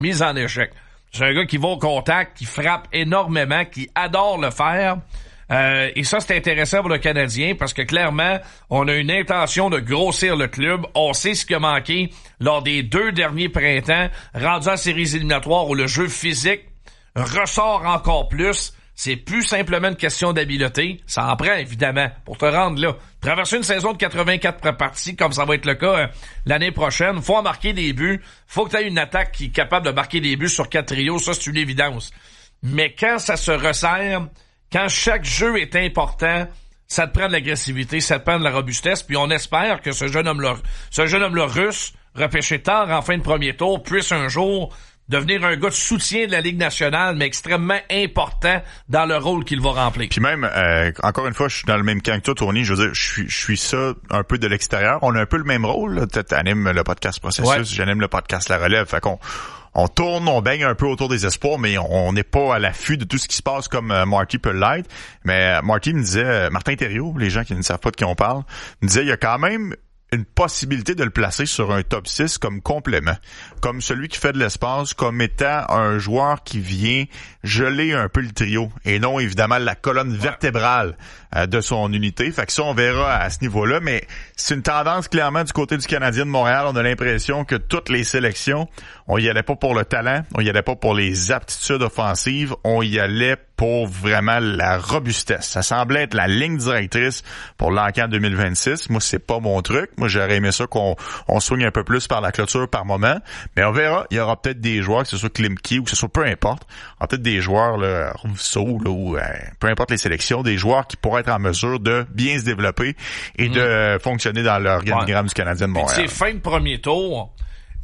mise en échec. C'est un gars qui va au contact, qui frappe énormément, qui adore le faire. Et ça, c'est intéressant pour le Canadien parce que clairement, on a une intention de grossir le club. On sait ce qui a manqué lors des 2 derniers printemps, rendu en séries éliminatoires où le jeu physique ressort encore plus. C'est plus simplement une question d'habileté. Ça en prend, évidemment, pour te rendre là. Traverser une saison de 84 parties, comme ça va être le cas l'année prochaine, faut en marquer des buts. Faut que tu aies une attaque qui est capable de marquer des buts sur 4 trios. Ça, c'est une évidence. Mais quand ça se resserre, quand chaque jeu est important, ça te prend de l'agressivité, ça te prend de la robustesse, puis on espère que ce jeune homme-là russe, repêché tard en fin de premier tour, puisse un jour devenir un gars de soutien de la Ligue nationale, mais extrêmement important dans le rôle qu'il va remplir. Puis même, encore une fois, je suis dans le même camp que toi, Tony. Je veux dire, je suis ça un peu de l'extérieur. On a un peu le même rôle. Tu animes le podcast Processus, j'anime le podcast La Relève. Fait qu'on tourne, on baigne un peu autour des espoirs, mais on n'est pas à l'affût de tout ce qui se passe comme Marty peut l'être. Mais Marty me disait, Martin Thériault, les gens qui ne savent pas de qui on parle, me disait, il y a quand même une possibilité de le placer sur un top 6 comme complément, comme celui qui fait de l'espace, comme étant un joueur qui vient geler un peu le trio et non évidemment la colonne vertébrale de son unité. Fait que ça, on verra à ce niveau-là, mais c'est une tendance clairement du côté du Canadien de Montréal. On a l'impression que toutes les sélections, on y allait pas pour le talent, on y allait pas pour les aptitudes offensives, on y allait pour vraiment la robustesse. Ça semblait être la ligne directrice pour l'encan 2026. Moi, c'est pas mon truc. Moi, j'aurais aimé ça qu'on swing un peu plus par la clôture par moment. Mais on verra. Il y aura peut-être des joueurs, que ce soit Klimke ou que ce soit peu importe. Il y aura peut-être des joueurs, là, Rousseau, là, ou peu importe les sélections, des joueurs qui pourraient être en mesure de bien se développer et de fonctionner dans l'organigramme du Canadien de Montréal. C'est fin de premier tour.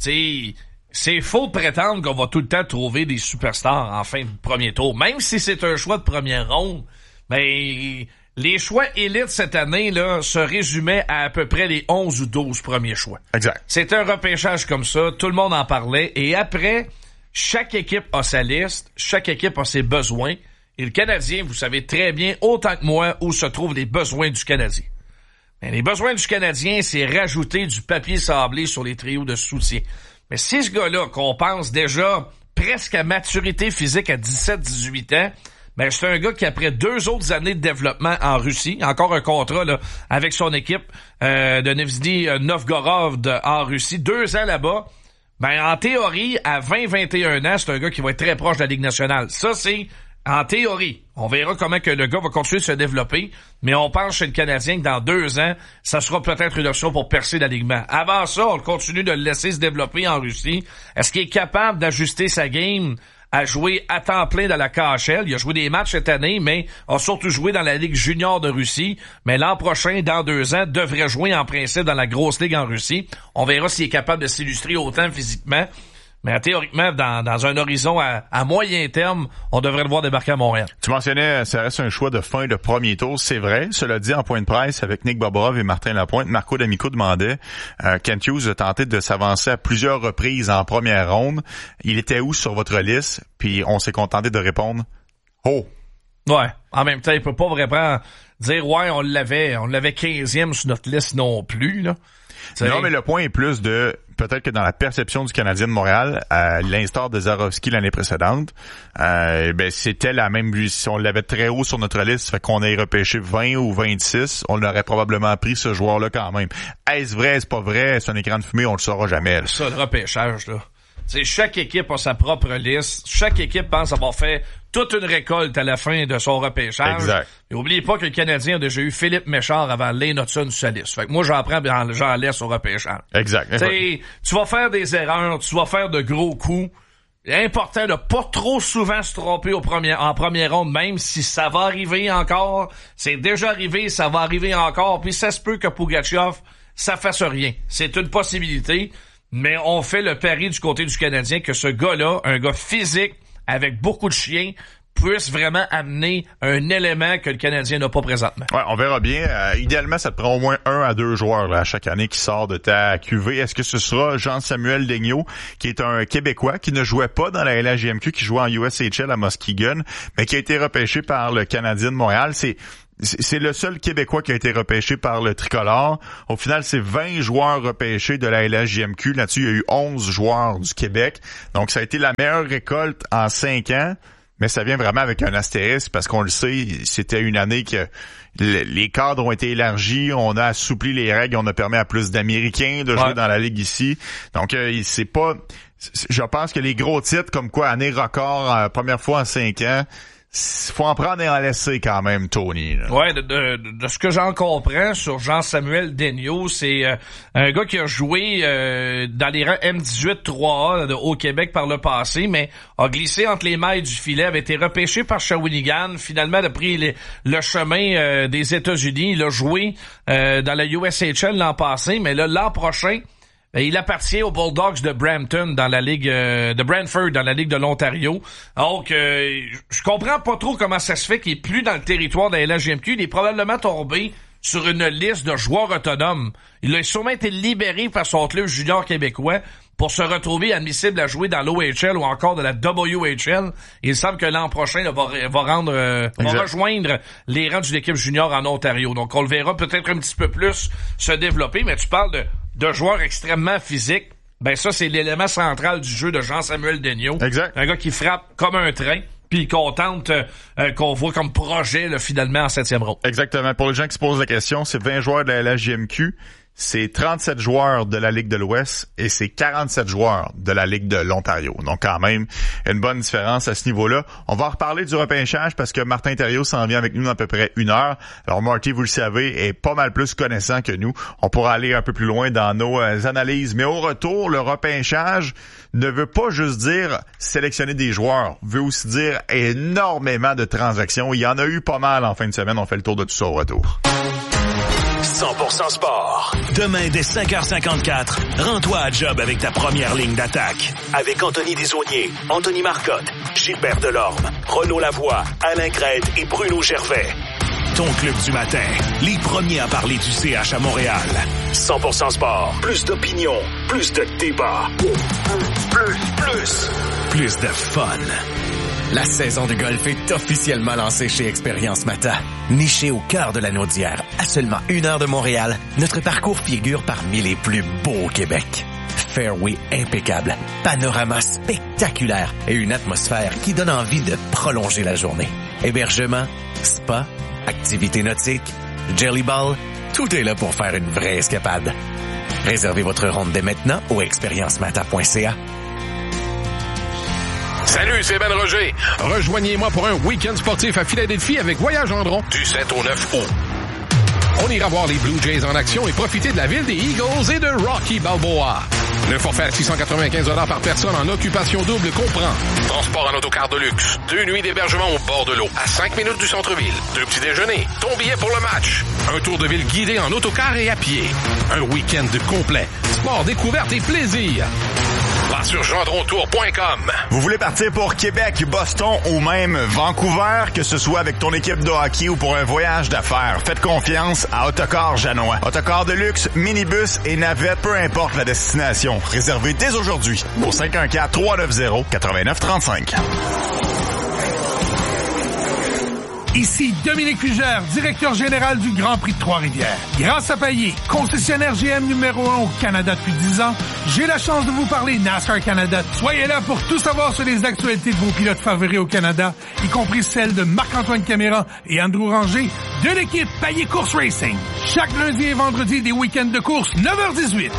C'est faux de prétendre qu'on va tout le temps trouver des superstars en fin de premier tour. Même si c'est un choix de première ronde, mais les choix élites cette année là se résumaient à peu près les 11 ou 12 premiers choix. Exact. C'est un repêchage comme ça, tout le monde en parlait. Et après, chaque équipe a sa liste, chaque équipe a ses besoins. Et le Canadien, vous savez très bien, autant que moi, où se trouvent les besoins du Canadien. Mais les besoins du Canadien, c'est rajouter du papier sablé sur les trios de soutien. Mais si ce gars-là, qu'on pense déjà presque à maturité physique à 17-18 ans, ben c'est un gars qui, après 2 autres années de développement en Russie, encore un contrat là avec son équipe de Nizhny Novgorod en Russie, 2 ans là-bas, ben en théorie, à 20-21 ans, c'est un gars qui va être très proche de la Ligue nationale. Ça, c'est en théorie. On verra comment que le gars va continuer de se développer, mais on pense chez le Canadien que dans 2 ans, ça sera peut-être une option pour percer l'alignement. Avant ça, on continue de le laisser se développer en Russie. Est-ce qu'il est capable d'ajuster sa game à jouer à temps plein dans la KHL? Il a joué des matchs cette année, mais a surtout joué dans la Ligue junior de Russie. Mais l'an prochain, dans 2 ans, devrait jouer en principe dans la grosse ligue en Russie. On verra s'il est capable de s'illustrer autant physiquement. Mais théoriquement, dans un horizon à moyen terme, on devrait le voir débarquer à Montréal. Tu mentionnais, ça reste un choix de fin de premier tour, c'est vrai. Cela dit, en point de presse, avec Nick Bobrov et Martin Lapointe, Marco D'Amico demandait, Kent Hughes a tenté de s'avancer à plusieurs reprises en première ronde. Il était où sur votre liste? Puis on s'est contenté de répondre, oh! Ouais. En même temps, il peut pas vraiment dire, ouais, on l'avait 15e sur notre liste non plus, là. T'sais. Non, mais le point est plus de, peut-être que dans la perception du Canadien de Montréal, à l'instar de Zarovski l'année précédente, ben c'était la même, si on l'avait très haut sur notre liste, fait qu'on ait repêché 20 ou 26, on aurait probablement pris ce joueur-là quand même. Est-ce vrai, est-ce pas vrai, c'est un écran de fumée, on le saura jamais. Là. Ça, le repêchage, là. T'sais, chaque équipe a sa propre liste. Chaque équipe pense avoir fait toute une récolte à la fin de son repêchage. Exact. Et oubliez pas que le Canadien a déjà eu Philippe Méchard avant Lane Hudson sur sa liste. Fait que moi, j'en laisse au repêchage. Exact. T'sais, tu vas faire des erreurs, tu vas faire de gros coups. C'est important de pas trop souvent se tromper en première ronde, même si ça va arriver encore. C'est déjà arrivé, ça va arriver encore. Puis ça se peut que Pugachev, ça fasse rien. C'est une possibilité. Mais on fait le pari du côté du Canadien que ce gars-là, un gars physique, avec beaucoup de chiens, puisse vraiment amener un élément que le Canadien n'a pas présentement. Ouais, on verra bien. Idéalement, ça te prend au moins 1 à 2 joueurs là, chaque année qui sort de ta QV. Est-ce que ce sera Jean-Samuel Daigneault, qui est un Québécois, qui ne jouait pas dans la LHJMQ, qui jouait en USHL à Muskegon, mais qui a été repêché par le Canadien de Montréal? c'est le seul Québécois qui a été repêché par le Tricolore. Au final, c'est 20 joueurs repêchés de la LHJMQ. Là-dessus, il y a eu 11 joueurs du Québec. Donc, ça a été la meilleure récolte en 5 ans. Mais ça vient vraiment avec un astérisque parce qu'on le sait, c'était une année que les cadres ont été élargis, on a assoupli les règles, on a permis à plus d'Américains de jouer dans la Ligue ici. Donc, c'est pas... Je pense que les gros titres comme quoi, année record, première fois en 5 ans, faut en prendre et en laisser quand même, Tony. Là. Ouais, de ce que j'en comprends sur Jean-Samuel Daigneault, c'est un gars qui a joué dans les rangs M18 3A au Québec par le passé, mais a glissé entre les mailles du filet, avait été repêché par Shawinigan, finalement a pris le chemin des États-Unis, il a joué dans la USHL l'an passé, mais là, l'an prochain, il appartient aux Bulldogs de Brampton dans la ligue de Brantford dans la ligue de l'Ontario. Donc je comprends pas trop comment ça se fait qu'il est plus dans le territoire de la LHJMQ. Il est probablement tombé sur une liste de joueurs autonomes. Il a sûrement été libéré par son club junior québécois pour se retrouver admissible à jouer dans l'OHL ou encore de la WHL. Il semble que l'an prochain là, va rejoindre les rangs d'une équipe junior en Ontario. Donc on le verra peut-être un petit peu plus se développer, mais tu parles de joueurs extrêmement physiques. Ben ça, c'est l'élément central du jeu de Jean-Samuel Daigneault. Exact. Un gars qui frappe comme un train, puis qu'on tente, qu'on voit comme projet là, finalement en 7e ronde. Exactement. Pour les gens qui se posent la question, c'est 20 joueurs de la LHJMQ, c'est 37 joueurs de la Ligue de l'Ouest et c'est 47 joueurs de la Ligue de l'Ontario. Donc quand même, une bonne différence à ce niveau-là. On va en reparler du repêchage parce que Martin Thériault s'en vient avec nous dans à peu près 1 heure. Alors Marty, vous le savez, est pas mal plus connaissant que nous. On pourra aller un peu plus loin dans nos analyses. Mais au retour, le repêchage ne veut pas juste dire sélectionner des joueurs, veut aussi dire énormément de transactions. Il y en a eu pas mal en fin de semaine. On fait le tour de tout ça au retour. 100% sport. Demain, dès 5h54, rends-toi à job avec ta première ligne d'attaque. Avec Anthony Desaulniers, Anthony Marcotte, Gilbert Delorme, Renaud Lavoie, Alain Crête et Bruno Gervais. Ton club du matin. Les premiers à parler du CH à Montréal. 100% sport. Plus d'opinion. Plus de débat. Plus de fun. La saison de golf est officiellement lancée chez Expérience Mata. Niché au cœur de la Naudière, à seulement 1 heure de Montréal, notre parcours figure parmi les plus beaux au Québec. Fairway impeccable, panorama spectaculaire et une atmosphère qui donne envie de prolonger la journée. Hébergement, spa, activités nautiques, jelly ball, tout est là pour faire une vraie escapade. Réservez votre ronde dès maintenant au expériencemata.ca. Salut, c'est Ben Roger. Rejoignez-moi pour un week-end sportif à Philadelphie avec Voyage Gendron du 7 au 9 août. On ira voir les Blue Jays en action et profiter de la ville des Eagles et de Rocky Balboa. Le forfait à 695 $ par personne en occupation double comprend transport en autocar de luxe, 2 nuits d'hébergement au bord de l'eau, à 5 minutes du centre-ville, 2 petits déjeuners, ton billet pour le match, un tour de ville guidé en autocar et à pied, un week-end complet, sport, découverte et plaisir. Va sur gendrontour.com. Vous voulez partir pour Québec, Boston ou même Vancouver, que ce soit avec ton équipe de hockey ou pour un voyage d'affaires, faites confiance à Autocar Janois. Autocar de luxe, minibus et navette, peu importe la destination. Réservez dès aujourd'hui au 514-390-8935. Ici Dominique Fugère, directeur général du Grand Prix de Trois-Rivières. Grâce à Payet, concessionnaire GM numéro 1 au Canada depuis 10 ans, j'ai la chance de vous parler NASCAR Canada. Soyez là pour tout savoir sur les actualités de vos pilotes favoris au Canada, y compris celles de Marc-Antoine Caméra et Andrew Ranger de l'équipe Payet Course Racing. Chaque lundi et vendredi, des week-ends de course, 9h18.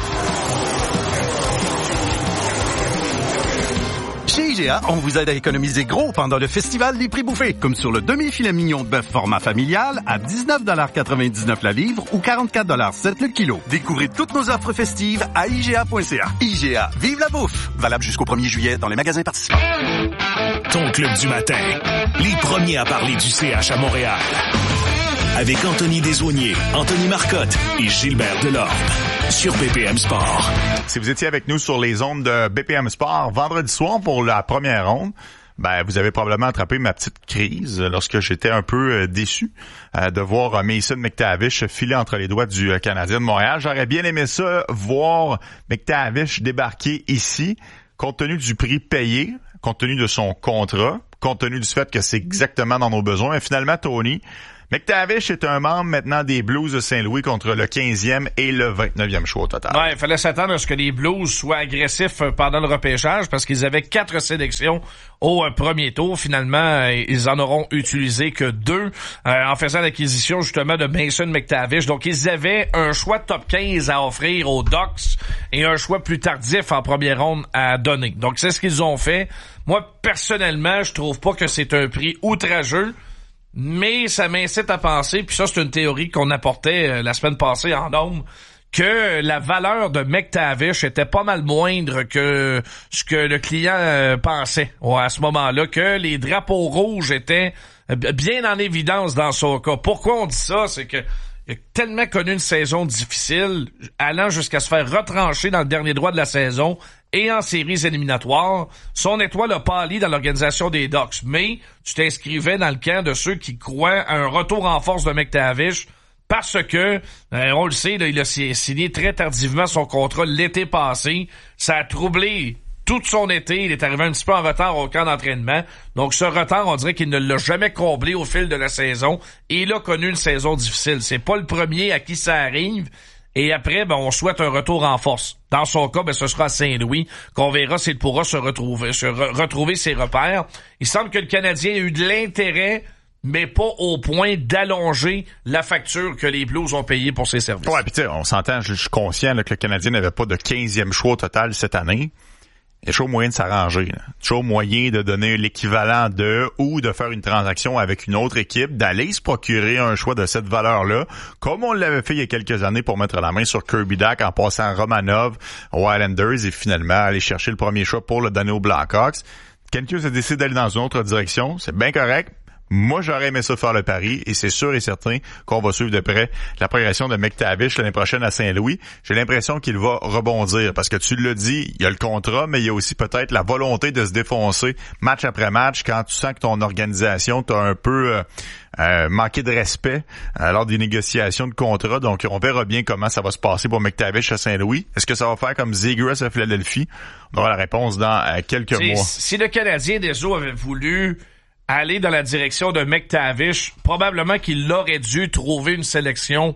Chez IGA, on vous aide à économiser gros pendant le festival des prix bouffés, comme sur le demi-filet mignon de bœuf format familial à 19,99 $ la livre ou 44,7 $ le kilo. Découvrez toutes nos offres festives à IGA.ca. IGA, vive la bouffe! Valable jusqu'au 1er juillet dans les magasins participants. Ton club du matin. Les premiers à parler du CH à Montréal. Avec Anthony Desaulniers, Anthony Marcotte et Gilbert Delorme. Sur BPM Sport. Si vous étiez avec nous sur les ondes de BPM Sport vendredi soir pour la première ronde, ben vous avez probablement attrapé ma petite crise lorsque j'étais un peu déçu de voir Mason McTavish filer entre les doigts du Canadien de Montréal. J'aurais bien aimé ça, voir McTavish débarquer ici, compte tenu du prix payé, compte tenu de son contrat, compte tenu du fait que c'est exactement dans nos besoins. Et finalement, Tony, McTavish est un membre maintenant des Blues de Saint-Louis contre le 15e et le 29e choix au total. Ouais, il fallait s'attendre à ce que les Blues soient agressifs pendant le repêchage parce qu'ils avaient 4 sélections au premier tour. Finalement, ils en auront utilisé que 2 en faisant l'acquisition justement de Mason McTavish. Donc, ils avaient un choix top 15 à offrir aux Ducks et un choix plus tardif en première ronde à donner. Donc, c'est ce qu'ils ont fait. Moi, personnellement, je trouve pas que c'est un prix outrageux. Mais ça m'incite à penser, puis ça c'est une théorie qu'on apportait la semaine passée en nombre, que la valeur de McTavish était pas mal moindre que ce que le client pensait à ce moment-là, que les drapeaux rouges étaient bien en évidence dans son cas. Pourquoi on dit ça? C'est que il a tellement connu une saison difficile, allant jusqu'à se faire retrancher dans le dernier droit de la saison et en séries éliminatoires. Son étoile a pâli dans l'organisation des Ducks, mais tu t'inscrivais dans le camp de ceux qui croient à un retour en force de McTavish parce que, on le sait, là, il a signé très tardivement son contrat l'été passé. Ça a troublé tout son été. Il est arrivé un petit peu en retard au camp d'entraînement. Donc, ce retard, on dirait qu'il ne l'a jamais comblé au fil de la saison. Et il a connu une saison difficile. C'est pas le premier à qui ça arrive. Et après, on souhaite un retour en force. Dans son cas, ce sera à Saint-Louis qu'on verra s'il pourra se retrouver ses repères. Il semble que le Canadien a eu de l'intérêt, mais pas au point d'allonger la facture que les Blues ont payée pour ses services. Ouais, puis tu sais, on s'entend, je suis conscient là, que le Canadien n'avait pas de 15e choix au total cette année. Il y a toujours moyen de s'arranger. Là. Toujours moyen de donner l'équivalent de ou de faire une transaction avec une autre équipe, d'aller se procurer un choix de cette valeur-là, comme on l'avait fait il y a quelques années pour mettre la main sur Kirby Dach en passant Romanov aux Islanders et finalement aller chercher le premier choix pour le donner aux Blackhawks. Kent Hughes a décidé d'aller dans une autre direction. C'est bien correct. Moi, j'aurais aimé ça faire le pari et c'est sûr et certain qu'on va suivre de près la progression de McTavish l'année prochaine à Saint-Louis. J'ai l'impression qu'il va rebondir parce que tu l'as dit, il y a le contrat, mais il y a aussi peut-être la volonté de se défoncer match après match quand tu sens que ton organisation t'a un peu manqué de respect lors des négociations de contrat. Donc, on verra bien comment ça va se passer pour McTavish à Saint-Louis. Est-ce que ça va faire comme Zegras à Philadelphie? On aura la réponse dans quelques mois. Si le Canadien des Eaux avait voulu aller dans la direction de McTavish, probablement qu'il aurait dû trouver une sélection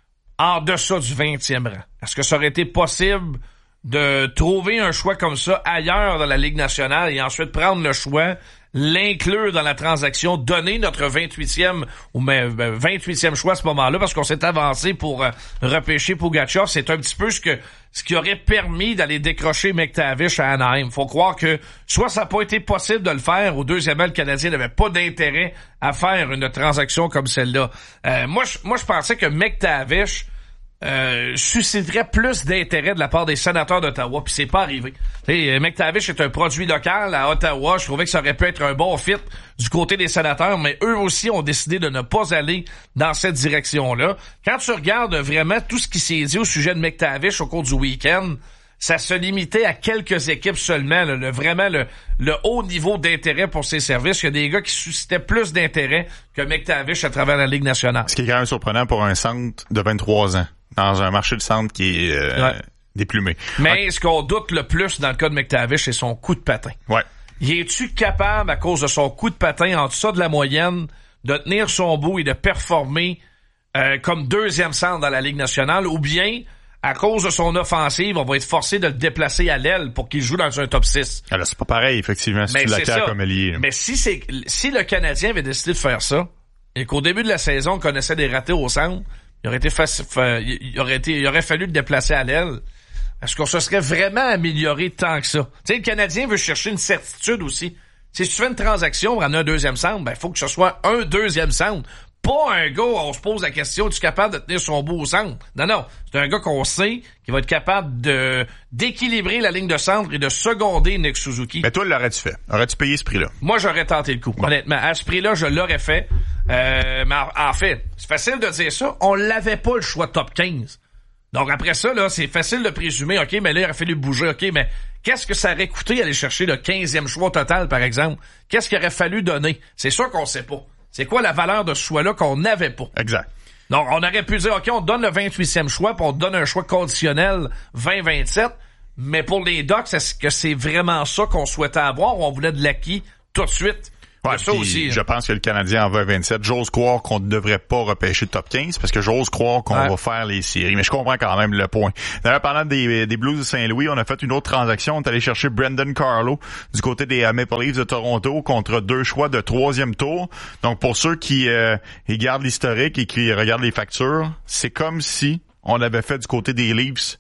en deçà du 20e rang. Est-ce que ça aurait été possible de trouver un choix comme ça ailleurs dans la Ligue nationale et ensuite prendre le choix, l'inclure dans la transaction, donner notre 28e ou 28e choix à ce moment-là parce qu'on s'est avancé pour repêcher Pogačar. C'est un petit peu ce qui aurait permis d'aller décrocher McTavish à Anaheim. Faut croire que soit ça n'a pas été possible de le faire, ou deuxièmement, le Canadien n'avait pas d'intérêt à faire une transaction comme celle-là. Moi, je pensais que McTavish susciterait plus d'intérêt de la part des sénateurs d'Ottawa, puis c'est pas arrivé. McTavish est un produit local à Ottawa. Je trouvais que ça aurait pu être un bon fit du côté des sénateurs, mais eux aussi ont décidé de ne pas aller dans cette direction-là. Quand tu regardes vraiment tout ce qui s'est dit au sujet de McTavish au cours du week-end, ça se limitait à quelques équipes seulement, le haut niveau d'intérêt pour ses services. Il y a des gars qui suscitaient plus d'intérêt que McTavish à travers la Ligue nationale. Ce qui est quand même surprenant pour un centre de 23 ans, dans un marché de centre qui est déplumé. Mais ce qu'on doute le plus dans le cas de McTavish, c'est son coup de patin. Ouais. Es-tu capable, à cause de son coup de patin en deçà de la moyenne, de tenir son bout et de performer comme deuxième centre dans la Ligue nationale, ou bien à cause de son offensive, on va être forcé de le déplacer à l'aile pour qu'il joue dans un top 6. Alors, c'est pas pareil, effectivement, si tu l'acquiers comme ailier. Mais si le Canadien avait décidé de faire ça, et qu'au début de la saison, on connaissait des ratés au centre, il aurait fallu le déplacer à l'aile. Est-ce qu'on se serait vraiment amélioré tant que ça? Tu sais, le Canadien veut chercher une certitude aussi. Si tu fais une transaction pour amener un deuxième centre, il faut que ce soit un deuxième centre. Pas un gars où on se pose la question, es-tu capable de tenir son bout au centre? Non. C'est un gars qu'on sait qui va être capable d'équilibrer la ligne de centre et de seconder Nick Suzuki. Mais toi, l'aurais-tu fait? Aurais-tu payé ce prix-là? Moi, j'aurais tenté le coup. Bon. Honnêtement, à ce prix-là, je l'aurais fait. Mais en fait, c'est facile de dire ça. On l'avait pas le choix top 15. Donc après ça, là, c'est facile de présumer, OK, mais là, il aurait fallu bouger, OK, mais qu'est-ce que ça aurait coûté aller chercher le 15e choix total, par exemple? Qu'est-ce qu'il aurait fallu donner? C'est sûr qu'on sait pas. C'est quoi la valeur de ce choix-là qu'on n'avait pas? Exact. Donc, on aurait pu dire, OK, on donne le 28e choix, puis on donne un choix conditionnel 20-27, mais pour les Ducks, est-ce que c'est vraiment ça qu'on souhaitait avoir ou on voulait de l'acquis tout de suite? Ouais, ça aussi. Je pense que le Canadien en va à 27. J'ose croire qu'on ne devrait pas repêcher top 15 parce que j'ose croire qu'on va faire les séries. Mais je comprends quand même le point. D'ailleurs, parlant des Blues de Saint-Louis, on a fait une autre transaction. On est allé chercher Brendan Carlo du côté des Maple Leafs de Toronto contre 2 choix de 3e tour. Donc, pour ceux qui gardent l'historique et qui regardent les factures, c'est comme si on avait fait du côté des Leafs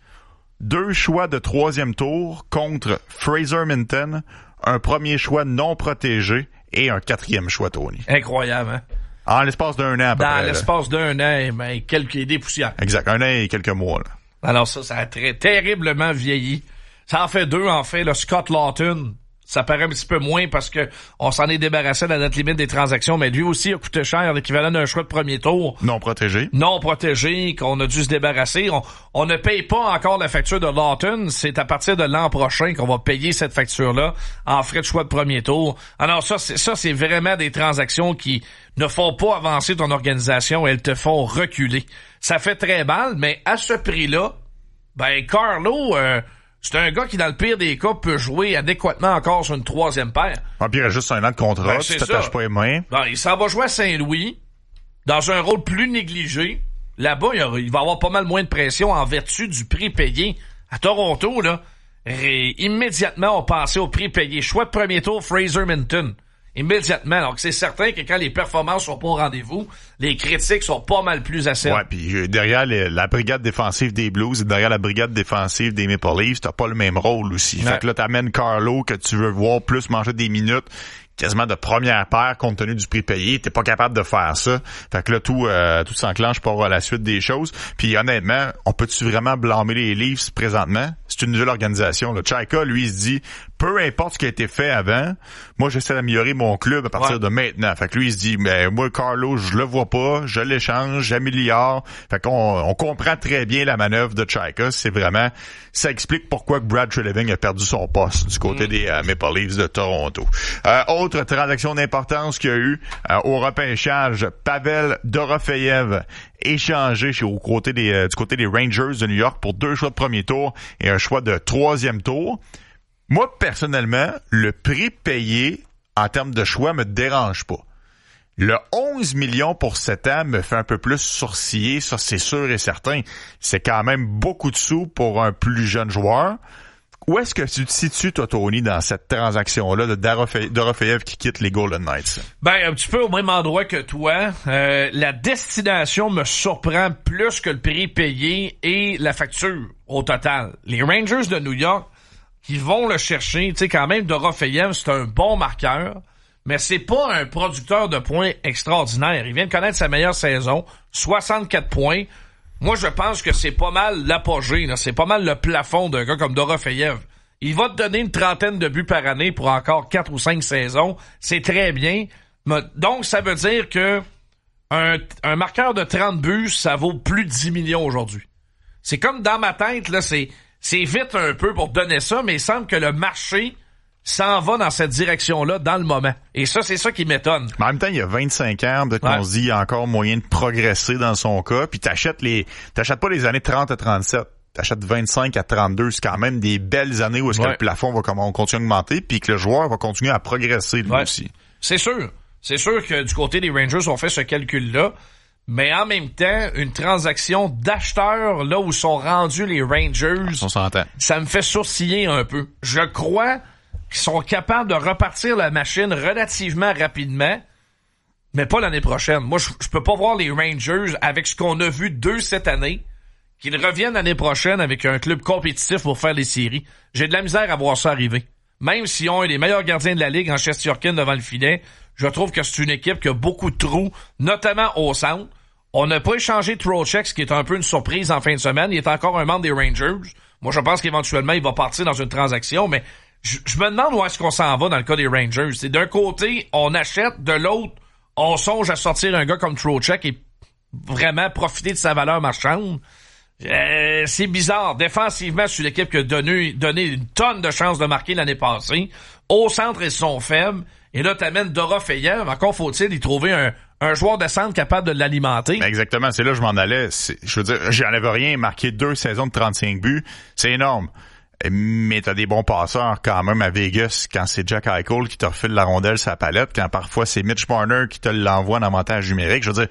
2 choix de 3e tour contre Fraser Minton, un premier choix non protégé et un 4e choix, Tony. Incroyable, hein? En l'espace d'un an, à peu près. Dans l'espace d'un an, ben, quelques idées poussières. Exact, 1 an et quelques mois, là. Alors ça a terriblement vieilli. Ça en fait 2, en fait. Le Scott Lawton, ça paraît un petit peu moins parce que on s'en est débarrassé à la date limite des transactions, mais lui aussi a coûté cher, l'équivalent d'un choix de premier tour. Non protégé, qu'on a dû se débarrasser. On ne paye pas encore la facture de Lawton. C'est à partir de l'an prochain qu'on va payer cette facture-là en frais de choix de premier tour. Alors ça, c'est vraiment des transactions qui ne font pas avancer ton organisation, elles te font reculer. Ça fait très mal, mais à ce prix-là, ben Carlo, c'est un gars qui, dans le pire des cas, peut jouer adéquatement encore sur une 3e paire. Ah, puis il reste juste 1 an de contrat, tu t'attaches pas les mains. Ben, il s'en va jouer à Saint-Louis, dans un rôle plus négligé. Là-bas, il va avoir pas mal moins de pression en vertu du prix payé. À Toronto, là, immédiatement, on passait au prix payé. Choix de premier tour, Fraser Minton. Immédiatement. Donc, c'est certain que quand les performances sont pas au rendez-vous, les critiques sont pas mal plus acerbes. Ouais, puis derrière la brigade défensive des Blues et derrière la brigade défensive des Maple Leafs, t'as pas le même rôle aussi. Ouais. Fait que là, t'amènes Carlo que tu veux voir plus manger des minutes quasiment de première paire compte tenu du prix payé. T'es pas capable de faire ça. Fait que là, tout s'enclenche pour la suite des choses. Puis honnêtement, on peut-tu vraiment blâmer les Leafs présentement? C'est une nouvelle organisation. Là. Chaika, lui, il se dit, peu importe ce qui a été fait avant, moi, j'essaie d'améliorer mon club à partir de maintenant. Fait que lui, il se dit, mais moi, Carlo, je le vois pas, je l'échange, j'améliore. Fait qu'on comprend très bien la manœuvre de Chaika. C'est vraiment, ça explique pourquoi Brad Treliving a perdu son poste du côté des Maple Leafs de Toronto. Autre transaction d'importance qu'il y a eu au repêchage, Pavel Dorofeyev échangé du côté des Rangers de New York pour 2 choix de premier tour et un choix de 3e tour. Moi, personnellement, le prix payé en termes de choix me dérange pas. Le 11 millions pour 7 ans me fait un peu plus sourciller, ça c'est sûr et certain. C'est quand même beaucoup de sous pour un plus jeune joueur. Où est-ce que tu te situes, toi, Tony, dans cette transaction-là de Dorofeyev qui quitte les Golden Knights? Ben, un petit peu au même endroit que toi. La destination me surprend plus que le prix payé et la facture au total. Les Rangers de New York qui vont le chercher, tu sais, quand même, Dorofeyev, c'est un bon marqueur, mais c'est pas un producteur de points extraordinaire. Il vient de connaître sa meilleure saison, 64 points. Moi, je pense que c'est pas mal l'apogée, là. C'est pas mal le plafond d'un gars comme Dorofeyev. Il va te donner une trentaine de buts par année pour encore 4 ou 5 saisons. C'est très bien. Donc, ça veut dire que un marqueur de 30 buts, ça vaut plus de 10 millions aujourd'hui. C'est comme dans ma tête, là, c'est vite un peu pour donner ça, mais il semble que le marché s'en va dans cette direction-là dans le moment. Et ça, c'est ça qui m'étonne. Mais en même temps, il y a 25 ans, peut-être qu'on se dit, il y a encore moyen de progresser dans son cas, puis t'achètes pas les années 30 à 37. T'achètes 25 à 32, c'est quand même des belles années où est-ce que le plafond va continuer à augmenter, puis que le joueur va continuer à progresser lui aussi. C'est sûr. C'est sûr que du côté des Rangers, on fait ce calcul-là. Mais en même temps, une transaction d'acheteurs, là où sont rendus les Rangers, ça me fait sourciller un peu. Je crois qu'ils sont capables de repartir la machine relativement rapidement, mais pas l'année prochaine. Moi, je peux pas voir les Rangers, avec ce qu'on a vu d'eux cette année, qu'ils reviennent l'année prochaine avec un club compétitif pour faire les séries. J'ai de la misère à voir ça arriver. Même s'ils ont les meilleurs gardiens de la Ligue en Shesterkin devant le filet, je trouve que c'est une équipe qui a beaucoup de trous, notamment au centre. On n'a pas échangé Trocheck, ce qui est un peu une surprise en fin de semaine. Il est encore un membre des Rangers. Moi, je pense qu'éventuellement, il va partir dans une transaction, mais je me demande où est-ce qu'on s'en va dans le cas des Rangers. C'est d'un côté, on achète, de l'autre, on songe à sortir un gars comme Trocheck et vraiment profiter de sa valeur marchande. C'est bizarre. Défensivement, c'est une équipe qui a donné une tonne de chances de marquer l'année passée. Au centre, ils sont faibles. Et là, t'amènes Dorofeyev. Encore faut-il y trouver un joueur de centre capable de l'alimenter. Exactement, c'est là que je m'en allais. Je veux dire, j'enlève rien, marquer 2 saisons de 35 buts, c'est énorme. Mais t'as des bons passeurs quand même à Vegas quand c'est Jack Eichel qui te refile la rondelle sur la palette, quand parfois c'est Mitch Marner qui te l'envoie en avantage numérique. Je veux dire,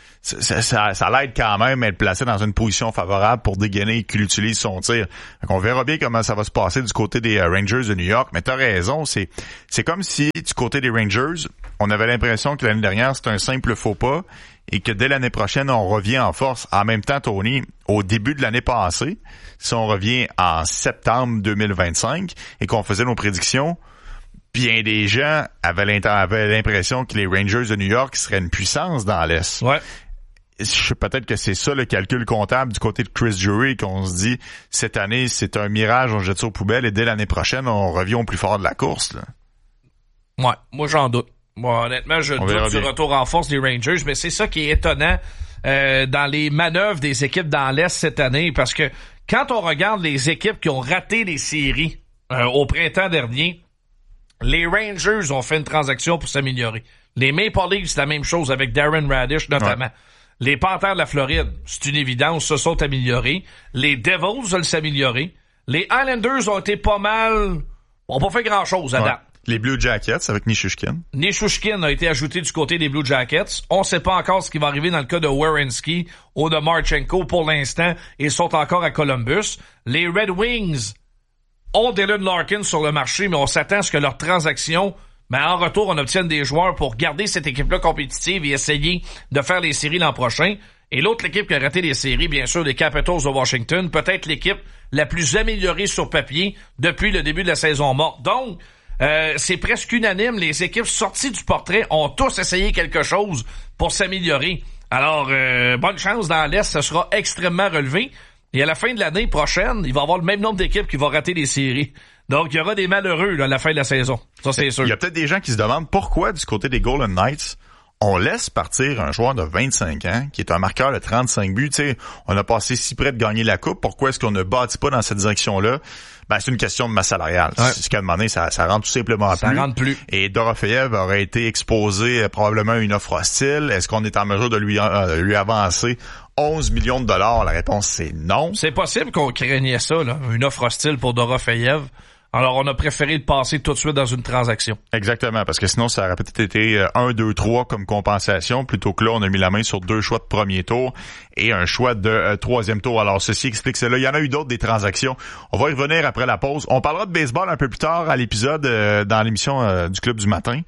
ça l'aide quand même à être placé dans une position favorable pour dégainer et qu'il utilise son tir. Donc on verra bien comment ça va se passer du côté des Rangers de New York, mais t'as raison, c'est comme si du côté des Rangers, on avait l'impression que l'année dernière c'était un simple faux pas et que dès l'année prochaine on revient en force. En même temps, Tony, au début de l'année passée, si on revient en septembre 2025 et qu'on faisait nos prédictions, bien des gens avaient l'impression que les Rangers de New York seraient une puissance dans l'Est. Ouais. Peut-être que c'est ça le calcul comptable du côté de Chris Drury, qu'on se dit cette année c'est un mirage, on jette ça aux poubelles et dès l'année prochaine on revient au plus fort de la course. Là. Ouais, moi j'en doute. Moi honnêtement je doute du retour en force des Rangers, mais c'est ça qui est étonnant dans les manœuvres des équipes dans l'Est cette année, parce que quand on regarde les équipes qui ont raté les séries au printemps dernier, les Rangers ont fait une transaction pour s'améliorer. Les Maple Leafs, c'est la même chose avec Darren Radish notamment. Ouais. Les Panthers de la Floride, c'est une évidence, se sont améliorés. Les Devils veulent s'améliorer. Les Islanders ont été pas mal... ont pas fait grand-chose à date. Les Blue Jackets avec Nichushkin. Nichushkin a été ajouté du côté des Blue Jackets. On sait pas encore ce qui va arriver dans le cas de Werenski ou de Marchenko pour l'instant. Ils sont encore à Columbus. Les Red Wings ont Dylan Larkin sur le marché, mais on s'attend à ce que leur transaction... mais en retour, on obtienne des joueurs pour garder cette équipe-là compétitive et essayer de faire les séries l'an prochain. Et l'autre équipe qui a raté les séries, bien sûr, les Capitals de Washington, peut-être l'équipe la plus améliorée sur papier depuis le début de la saison morte. Donc, c'est presque unanime. Les équipes sorties du portrait ont tous essayé quelque chose pour s'améliorer. Alors, bonne chance dans l'Est, ce sera extrêmement relevé. Et à la fin de l'année prochaine, il va y avoir le même nombre d'équipes qui vont rater les séries. Donc, il y aura des malheureux là, à la fin de la saison. Ça, c'est sûr. Il y a peut-être des gens qui se demandent pourquoi, du côté des Golden Knights, on laisse partir un joueur de 25 ans, qui est un marqueur de 35 buts. Tu sais, on a passé si près de gagner la Coupe. Pourquoi est-ce qu'on ne bâtit pas dans cette direction-là? Ben, c'est une question de masse salariale. Ouais. Ce qu'à un moment donné, ça rentre tout simplement plus. Ça rentre plus. Et Dorofeyev aurait été exposé probablement à une offre hostile. Est-ce qu'on est en mesure de lui avancer 11 millions de dollars? La réponse, c'est non. C'est possible qu'on craignait ça, là, une offre hostile pour Dorofeyev. Alors, on a préféré le passer tout de suite dans une transaction. Exactement, parce que sinon, ça aurait peut-être été 1, 2, 3 comme compensation, plutôt que là, on a mis la main sur 2 choix de premier tour et un choix de troisième tour. Alors, ceci explique cela. Il y en a eu d'autres des transactions. On va y revenir après la pause. On parlera de baseball un peu plus tard à l'épisode dans l'émission du Club du matin.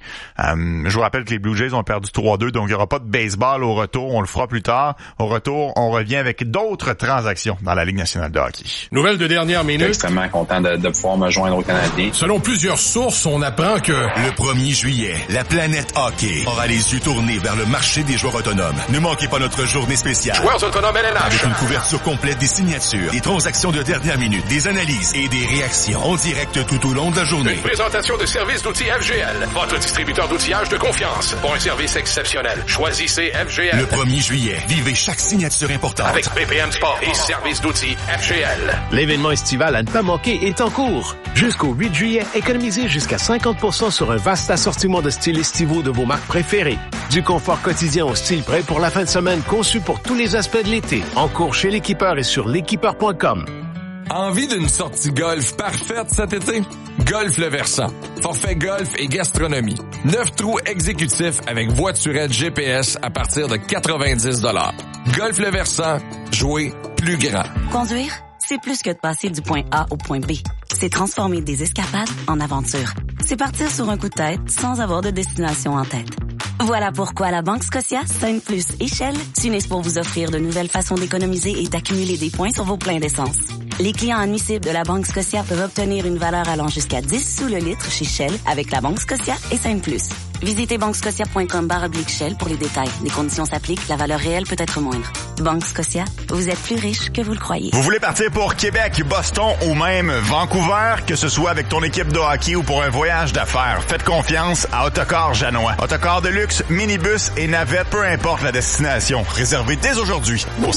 Je vous rappelle que les Blue Jays ont perdu 3-2, donc il n'y aura pas de baseball au retour. On le fera plus tard. Au retour, on revient avec d'autres transactions dans la Ligue nationale de hockey. Nouvelle de dernière minute. Je suis extrêmement content de pouvoir me joindre aux Canadiens. Selon plusieurs sources, on apprend que... Le 1er juillet, la planète hockey aura les yeux tournés vers le marché des joueurs autonomes. Ne manquez pas notre journée spéciale. Joueurs autonomes LNH. Avec une couverture complète des signatures, des transactions de dernière minute, des analyses et des réactions en direct tout au long de la journée. Une présentation de services d'outils FGL. Votre distributeur d'outillage de confiance. Pour un service exceptionnel. Choisissez FGL. Le 1er juillet, vivez chaque signature importante. Avec BPM Sport et services d'outils FGL. L'événement estival à ne pas manquer est en cours. Jusqu'au 8 juillet, économisez jusqu'à 50% sur un vaste assortiment de styles estivaux de vos marques préférées. Du confort quotidien au style prêt pour la fin de semaine conçu pour tous les aspects de l'été. En cours chez l'équipeur et sur l'équipeur.com. Envie d'une sortie golf parfaite cet été? Golf Le Versant. Forfait golf et gastronomie. 9 trous exécutifs avec voiturette GPS à partir de 90 $. Golf Le Versant. Jouer plus grand. Conduire, c'est plus que de passer du point A au point B. C'est transformer des escapades en aventures. C'est partir sur un coup de tête sans avoir de destination en tête. Voilà pourquoi la Banque Scotia, Saint Plus et Shell s'unissent pour vous offrir de nouvelles façons d'économiser et d'accumuler des points sur vos pleins d'essence. Les clients admissibles de la Banque Scotia peuvent obtenir une valeur allant jusqu'à 10 sous le litre chez Shell avec la Banque Scotia et Saint Plus. Visitez banquescotia.com/Shell pour les détails. Les conditions s'appliquent, la valeur réelle peut être moindre. Banque Scotia, vous êtes plus riche que vous le croyez. Vous voulez partir pour Québec, Boston ou même Vancouver, que ce soit avec ton équipe de hockey ou pour un voyage d'affaires, faites confiance à Autocar Janois. Autocar de luxe, minibus et navette, peu importe la destination. Réservez dès aujourd'hui au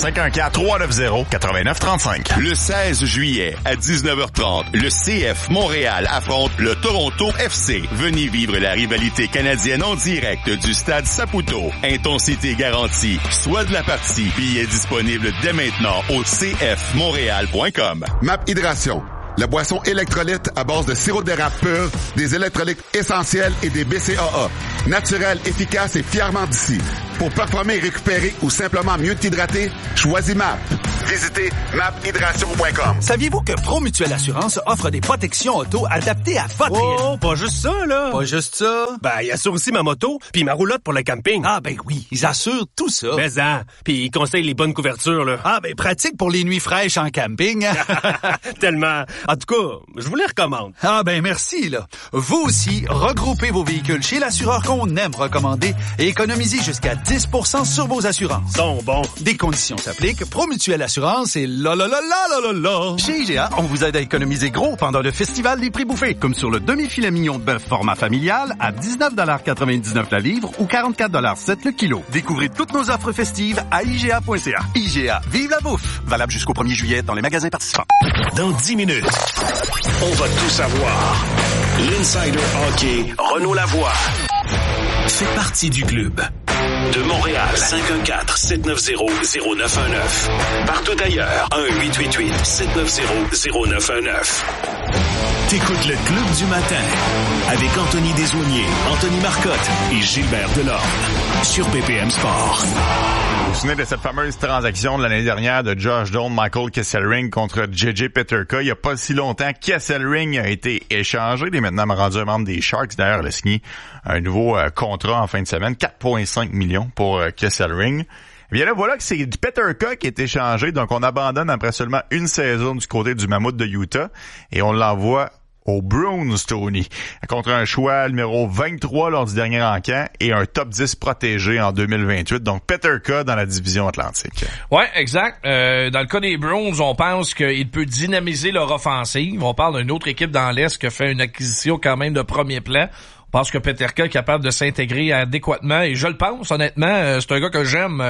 514-390-8935. Le 16 juillet à 19h30, le CF Montréal affronte le Toronto FC. Venez vivre la rivalité canadienne en direct du stade Saputo. Intensité garantie. Soit de la partie. Billets disponibles dès maintenant au cfmontréal.com. MAP Hydration. la boisson électrolyte à base de sirop d'érable pur, des électrolytes essentiels et des BCAA. Naturel, efficace et fièrement d'ici. Pour performer et récupérer ou simplement mieux t'hydrater, choisis MAP. Visitez maphydration.com. Saviez-vous que Promutuelle Assurance offre des protections auto adaptées à votre risque? Oh, pas juste ça, là. Pas juste ça. Ben, ils assurent aussi ma moto puis ma roulotte pour le camping. Ah, ben oui, ils assurent tout ça. Mais puis ils conseillent les bonnes couvertures, là. Ah, ben pratique pour les nuits fraîches en camping. Tellement. En tout cas, je vous les recommande. Ah, ben merci, là. Vous aussi, regroupez vos véhicules chez l'assureur qu'on aime recommander et économisez jusqu'à 10% sur vos assurances. Sont bons. Des conditions s'appliquent. Promutuelle Assurance et la. Chez IGA, on vous aide à économiser gros pendant le festival des prix bouffés, comme sur le demi-filet mignon de bœuf format familial à 19,99 la livre ou 44,7 le kilo. Découvrez toutes nos offres festives à IGA.ca. IGA, vive la bouffe! Valable jusqu'au 1er juillet dans les magasins participants. Dans 10 minutes, on va tout savoir. L'Insider Hockey, Renaud Lavoie, fait partie du club. De Montréal, 514-790-0919. Partout ailleurs, 1-888-790-0919. T'écoutes le Club du matin avec Anthony Desaulniers, Anthony Marcotte et Gilbert Delorme sur BPM Sport. Vous vous souvenez de cette fameuse transaction de l'année dernière de Josh Doan, Michael Kesselring contre JJ Peterka? Il n'y a pas si longtemps, Kesselring a été échangé. Il est maintenant rendu un membre des Sharks. D'ailleurs, il a signé un nouveau contrat en fin de semaine, 4,5 millions pour Kesselring. Eh bien là, voilà que c'est Peterka qui est échangé. Donc, on abandonne après seulement une saison du côté du Mammouth de Utah et on l'envoie aux Bruins, Tony, contre un choix numéro 23 lors du dernier encamp et un top 10 protégé en 2028. Donc, Peterka dans la division Atlantique. Ouais, exact. Dans le cas des Bruins, on pense qu'il peut dynamiser leur offensive. On parle d'une autre équipe dans l'Est qui a fait une acquisition quand même de premier plan. Je pense que Peterka est capable de s'intégrer adéquatement et je le pense, honnêtement. C'est un gars que j'aime,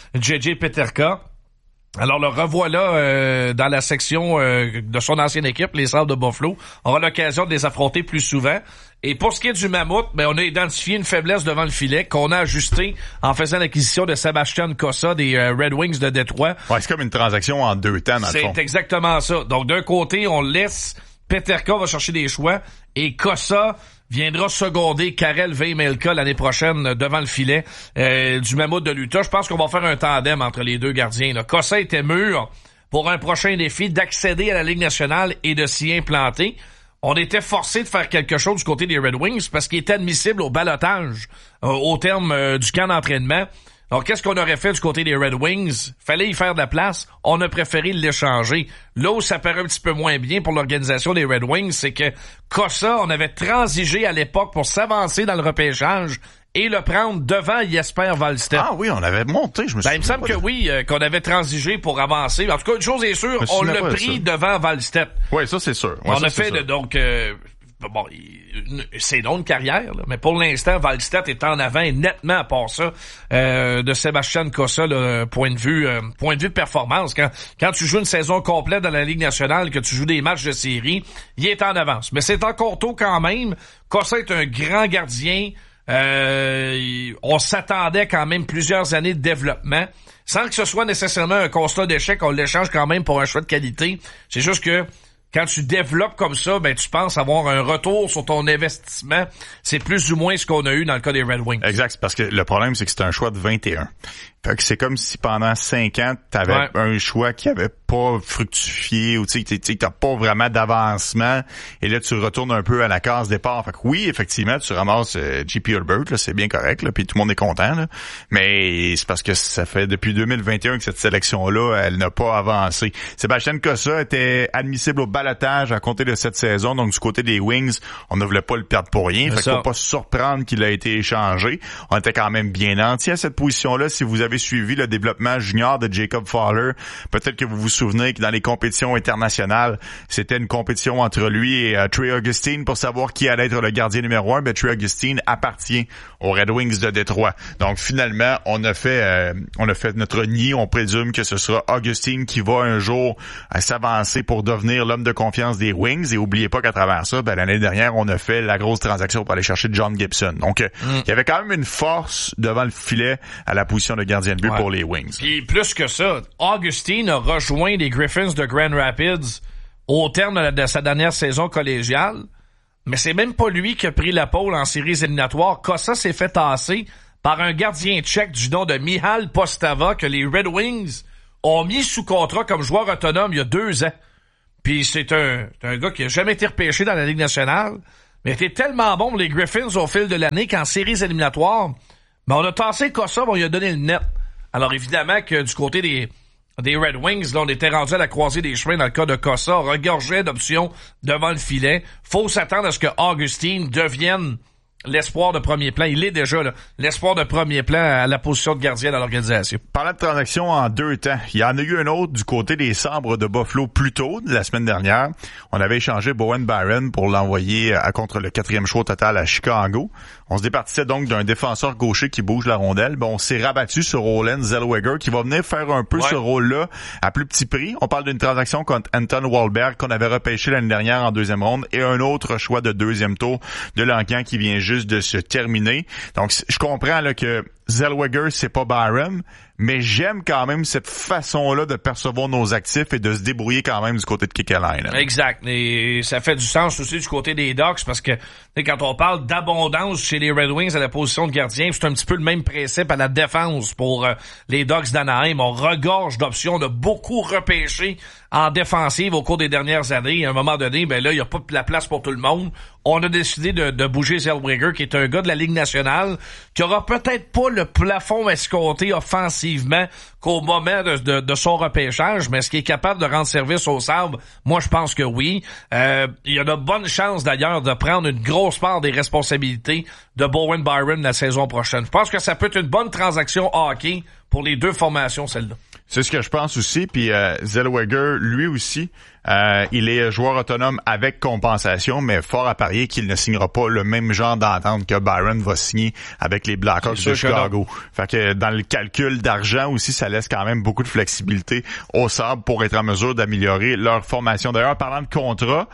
JJ Peterka. Alors le revoilà dans la section de son ancienne équipe, les Sabres de Buffalo. On aura l'occasion de les affronter plus souvent. Et pour ce qui est du Mammouth, ben on a identifié une faiblesse devant le filet qu'on a ajusté en faisant l'acquisition de Sebastian Cossa des Red Wings de Détroit. Ouais, c'est comme une transaction en 2 temps dans le fond. C'est exactement ça. Donc d'un côté, on laisse Peterka va chercher des choix et Cossa viendra seconder Karel Vejmelka l'année prochaine devant le filet du Mammouth de l'Utah. Je pense qu'on va faire un tandem entre les deux gardiens. Là. Cossa était mûr pour un prochain défi d'accéder à la Ligue nationale et de s'y implanter. On était forcé de faire quelque chose du côté des Red Wings parce qu'il était admissible au ballottage au terme du camp d'entraînement. Alors, qu'est-ce qu'on aurait fait du côté des Red Wings? Fallait y faire de la place. On a préféré l'échanger. Là où ça paraît un petit peu moins bien pour l'organisation des Red Wings, c'est que Cossa, on avait transigé à l'époque pour s'avancer dans le repêchage et le prendre devant Jesper Wallstedt. Ah oui, on avait monté, je me souviens. Il me semble que oui, qu'on avait transigé pour avancer. En tout cas, une chose est sûre, on l'a pris devant Wallstedt. Oui, ça c'est sûr. Ouais, on a fait donc... bon, c'est une longue carrière, là, mais pour l'instant, Wallstedt est en avant et nettement à part ça de Sebastian Cossa, là, point de vue de performance. Quand tu joues une saison complète dans la Ligue nationale, que tu joues des matchs de série, il est en avance. Mais c'est encore tôt quand même. Cossa est un grand gardien. On s'attendait quand même plusieurs années de développement. Sans que ce soit nécessairement un constat d'échec, on l'échange quand même pour un choix de qualité. C'est juste que quand tu développes comme ça, ben tu penses avoir un retour sur ton investissement. C'est plus ou moins ce qu'on a eu dans le cas des Red Wings. Exact, c'est parce que le problème, c'est que c'est un choix de 21. Fait que c'est comme si pendant 5 ans, t'avais un choix qui avait pas fructifié ou tu sais, t'as pas vraiment d'avancement et là, tu retournes un peu à la case départ. Fait que oui, effectivement, tu ramasses J.P. Herbert, là, c'est bien correct, là, puis tout le monde est content, là. Mais c'est parce que ça fait depuis 2021 que cette sélection-là, elle n'a pas avancé. Sébastien Cossa était admissible au ballottage à compter de cette saison, donc du côté des Wings, on ne voulait pas le perdre pour rien. Fait qu'il faut pas se surprendre qu'il a été échangé. On était quand même bien nantis à cette position-là. Si vous avez suivi le développement junior de Jacob Fowler, peut-être que vous vous souvenez que dans les compétitions internationales, c'était une compétition entre lui et Trey Augustine pour savoir qui allait être le gardien numéro 1. Mais Trey Augustine appartient aux Red Wings de Détroit. Donc finalement, on a fait notre nid. On présume que ce sera Augustine qui va un jour s'avancer pour devenir l'homme de confiance des Wings. Et oubliez pas qu'à travers ça, l'année dernière, on a fait la grosse transaction pour aller chercher John Gibson. Donc il y avait quand même une force devant le filet à la position de gardien de but pour les Wings. Puis plus que ça, Augustine a rejoint les Griffins de Grand Rapids au terme de sa dernière saison collégiale. Mais c'est même pas lui qui a pris la pole en séries éliminatoires. Cossa s'est fait tasser par un gardien tchèque du nom de Mihal Postava que les Red Wings ont mis sous contrat comme joueur autonome il y a 2 ans. Puis c'est un gars qui a jamais été repêché dans la Ligue nationale, mais était tellement bon pour les Griffins au fil de l'année qu'en séries éliminatoires, on a tassé Cossa, on lui a donné le net. Alors évidemment que du côté des Red Wings, là, on était rendu à la croisée des chemins dans le cas de Cossa, regorgeait d'options devant le filet. Faut s'attendre à ce que Augustine devienne l'espoir de premier plan. Il est déjà là, l'espoir de premier plan à la position de gardien dans l'organisation. Parlant de transactions en 2 temps, il y en a eu un autre du côté des Sabres de Buffalo plus tôt, la semaine dernière. On avait échangé Bowen Byron pour l'envoyer contre le 4e choix total à Chicago. On se départissait donc d'un défenseur gaucher qui bouge la rondelle. On s'est rabattu sur Olen Zellweger qui va venir faire un peu ce rôle-là à plus petit prix. On parle d'une transaction contre Anton Wahlberg qu'on avait repêché l'année dernière en 2e ronde et un autre choix de 2e tour de l'Encan qui vient juste de se terminer. Donc, je comprends là que Zellweger, c'est pas Byron, mais j'aime quand même cette façon-là de percevoir nos actifs et de se débrouiller quand même du côté de Kekalainen. Exact. Et ça fait du sens aussi du côté des Ducks parce que quand on parle d'abondance chez les Red Wings à la position de gardien, c'est un petit peu le même principe à la défense pour les Ducks d'Anaheim. On regorge d'options, on a beaucoup repêché en défensive au cours des dernières années. À un moment donné, là, il n'y a pas de la place pour tout le monde. On a décidé de bouger Zellweger, qui est un gars de la Ligue nationale, qui aura peut-être pas le plafond escompté offensivement qu'au moment de son repêchage, mais est-ce qu'il est capable de rendre service aux Sabres? Moi, je pense que oui. Il y a de bonnes chances, d'ailleurs, de prendre une grosse part des responsabilités de Bowen Byron la saison prochaine. Je pense que ça peut être une bonne transaction hockey pour les 2 formations, celle-là. C'est ce que je pense aussi. Puis Zellweger, lui aussi, il est joueur autonome avec compensation, mais fort à parier qu'il ne signera pas le même genre d'entente que Byron va signer avec les Blackhawks de Chicago. Fait que dans le calcul d'argent aussi, ça laisse quand même beaucoup de flexibilité aux Sabres pour être en mesure d'améliorer leur formation. D'ailleurs, parlant de contrat,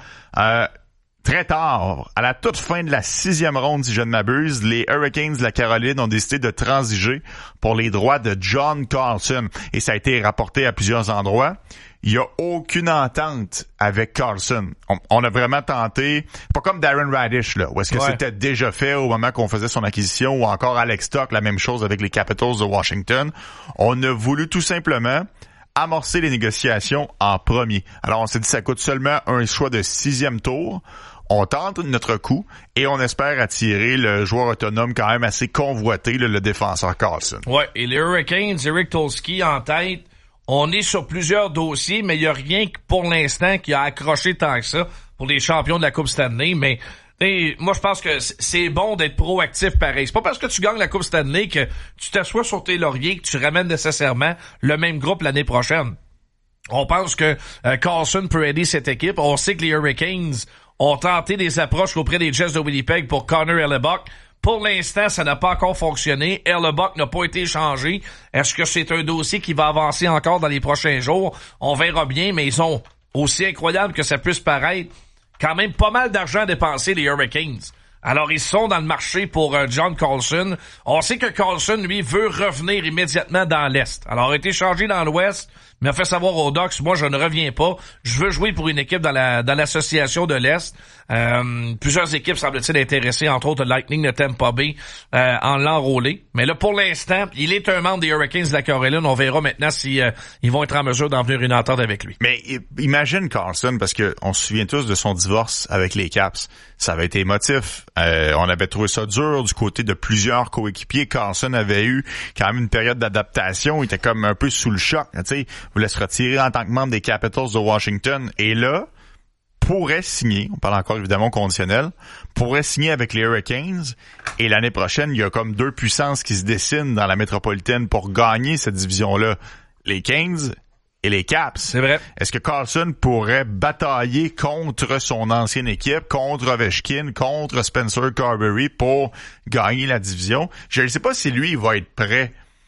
très tard, à la toute fin de la 6e ronde, si je ne m'abuse, les Hurricanes de la Caroline ont décidé de transiger pour les droits de John Carlson. Et ça a été rapporté à plusieurs endroits. Il n'y a aucune entente avec Carlson. On a vraiment tenté, pas comme Darren Radish, là, où est-ce que c'était déjà fait au moment qu'on faisait son acquisition, ou encore Alex Stock, la même chose avec les Capitals de Washington. On a voulu tout simplement amorcer les négociations en premier. Alors, on s'est dit, ça coûte seulement un choix de 6e tour. On tente notre coup et on espère attirer le joueur autonome quand même assez convoité, le défenseur Carlson. Ouais, et les Hurricanes, Eric Tolsky en tête, on est sur plusieurs dossiers, mais il n'y a rien pour l'instant qui a accroché tant que ça pour les champions de la Coupe Stanley, mais moi je pense que c'est bon d'être proactif pareil. C'est pas parce que tu gagnes la Coupe Stanley que tu t'assois sur tes lauriers que tu ramènes nécessairement le même groupe l'année prochaine. On pense que Carlson peut aider cette équipe. On sait que les Hurricanes ont tenté des approches auprès des Jets de Winnipeg pour Connor Hellebuyck. Pour l'instant, ça n'a pas encore fonctionné. Hellebuyck n'a pas été échangé. Est-ce que c'est un dossier qui va avancer encore dans les prochains jours? On verra bien, mais ils ont, aussi incroyable que ça puisse paraître, quand même pas mal d'argent à dépenser, les Hurricanes. Alors, ils sont dans le marché pour John Carlson. On sait que Carlson, lui, veut revenir immédiatement dans l'Est. Alors, il a été changé dans l'Ouest, mais a fait savoir aux Ducks, moi, je ne reviens pas. Je veux jouer pour une équipe dans l'association de l'Est. Plusieurs équipes semblent-ils intéressées, entre autres le Lightning de Tampa Bay, en l'enrôler. Mais là, pour l'instant, il est un membre des Hurricanes de la Caroline. On verra maintenant si ils vont être en mesure d'en venir une entente avec lui. Mais imagine Carlson, parce que on se souvient tous de son divorce avec les Caps. Ça avait été émotif. On avait trouvé ça dur du côté de plusieurs coéquipiers. Carlson avait eu quand même une période d'adaptation. Il était comme un peu sous le choc. Tu sais, voulait se retirer en tant que membre des Capitals de Washington. Et là, pourrait signer, on parle encore évidemment au conditionnel, pourrait signer avec les Hurricanes. Et l'année prochaine, il y a comme 2 puissances qui se dessinent dans la métropolitaine pour gagner cette division-là. Les Kings et les Caps. C'est vrai. Est-ce que Carlson pourrait batailler contre son ancienne équipe, contre Ovechkin, contre Spencer Carberry pour gagner la division? Je ne sais pas si lui, il va être prêt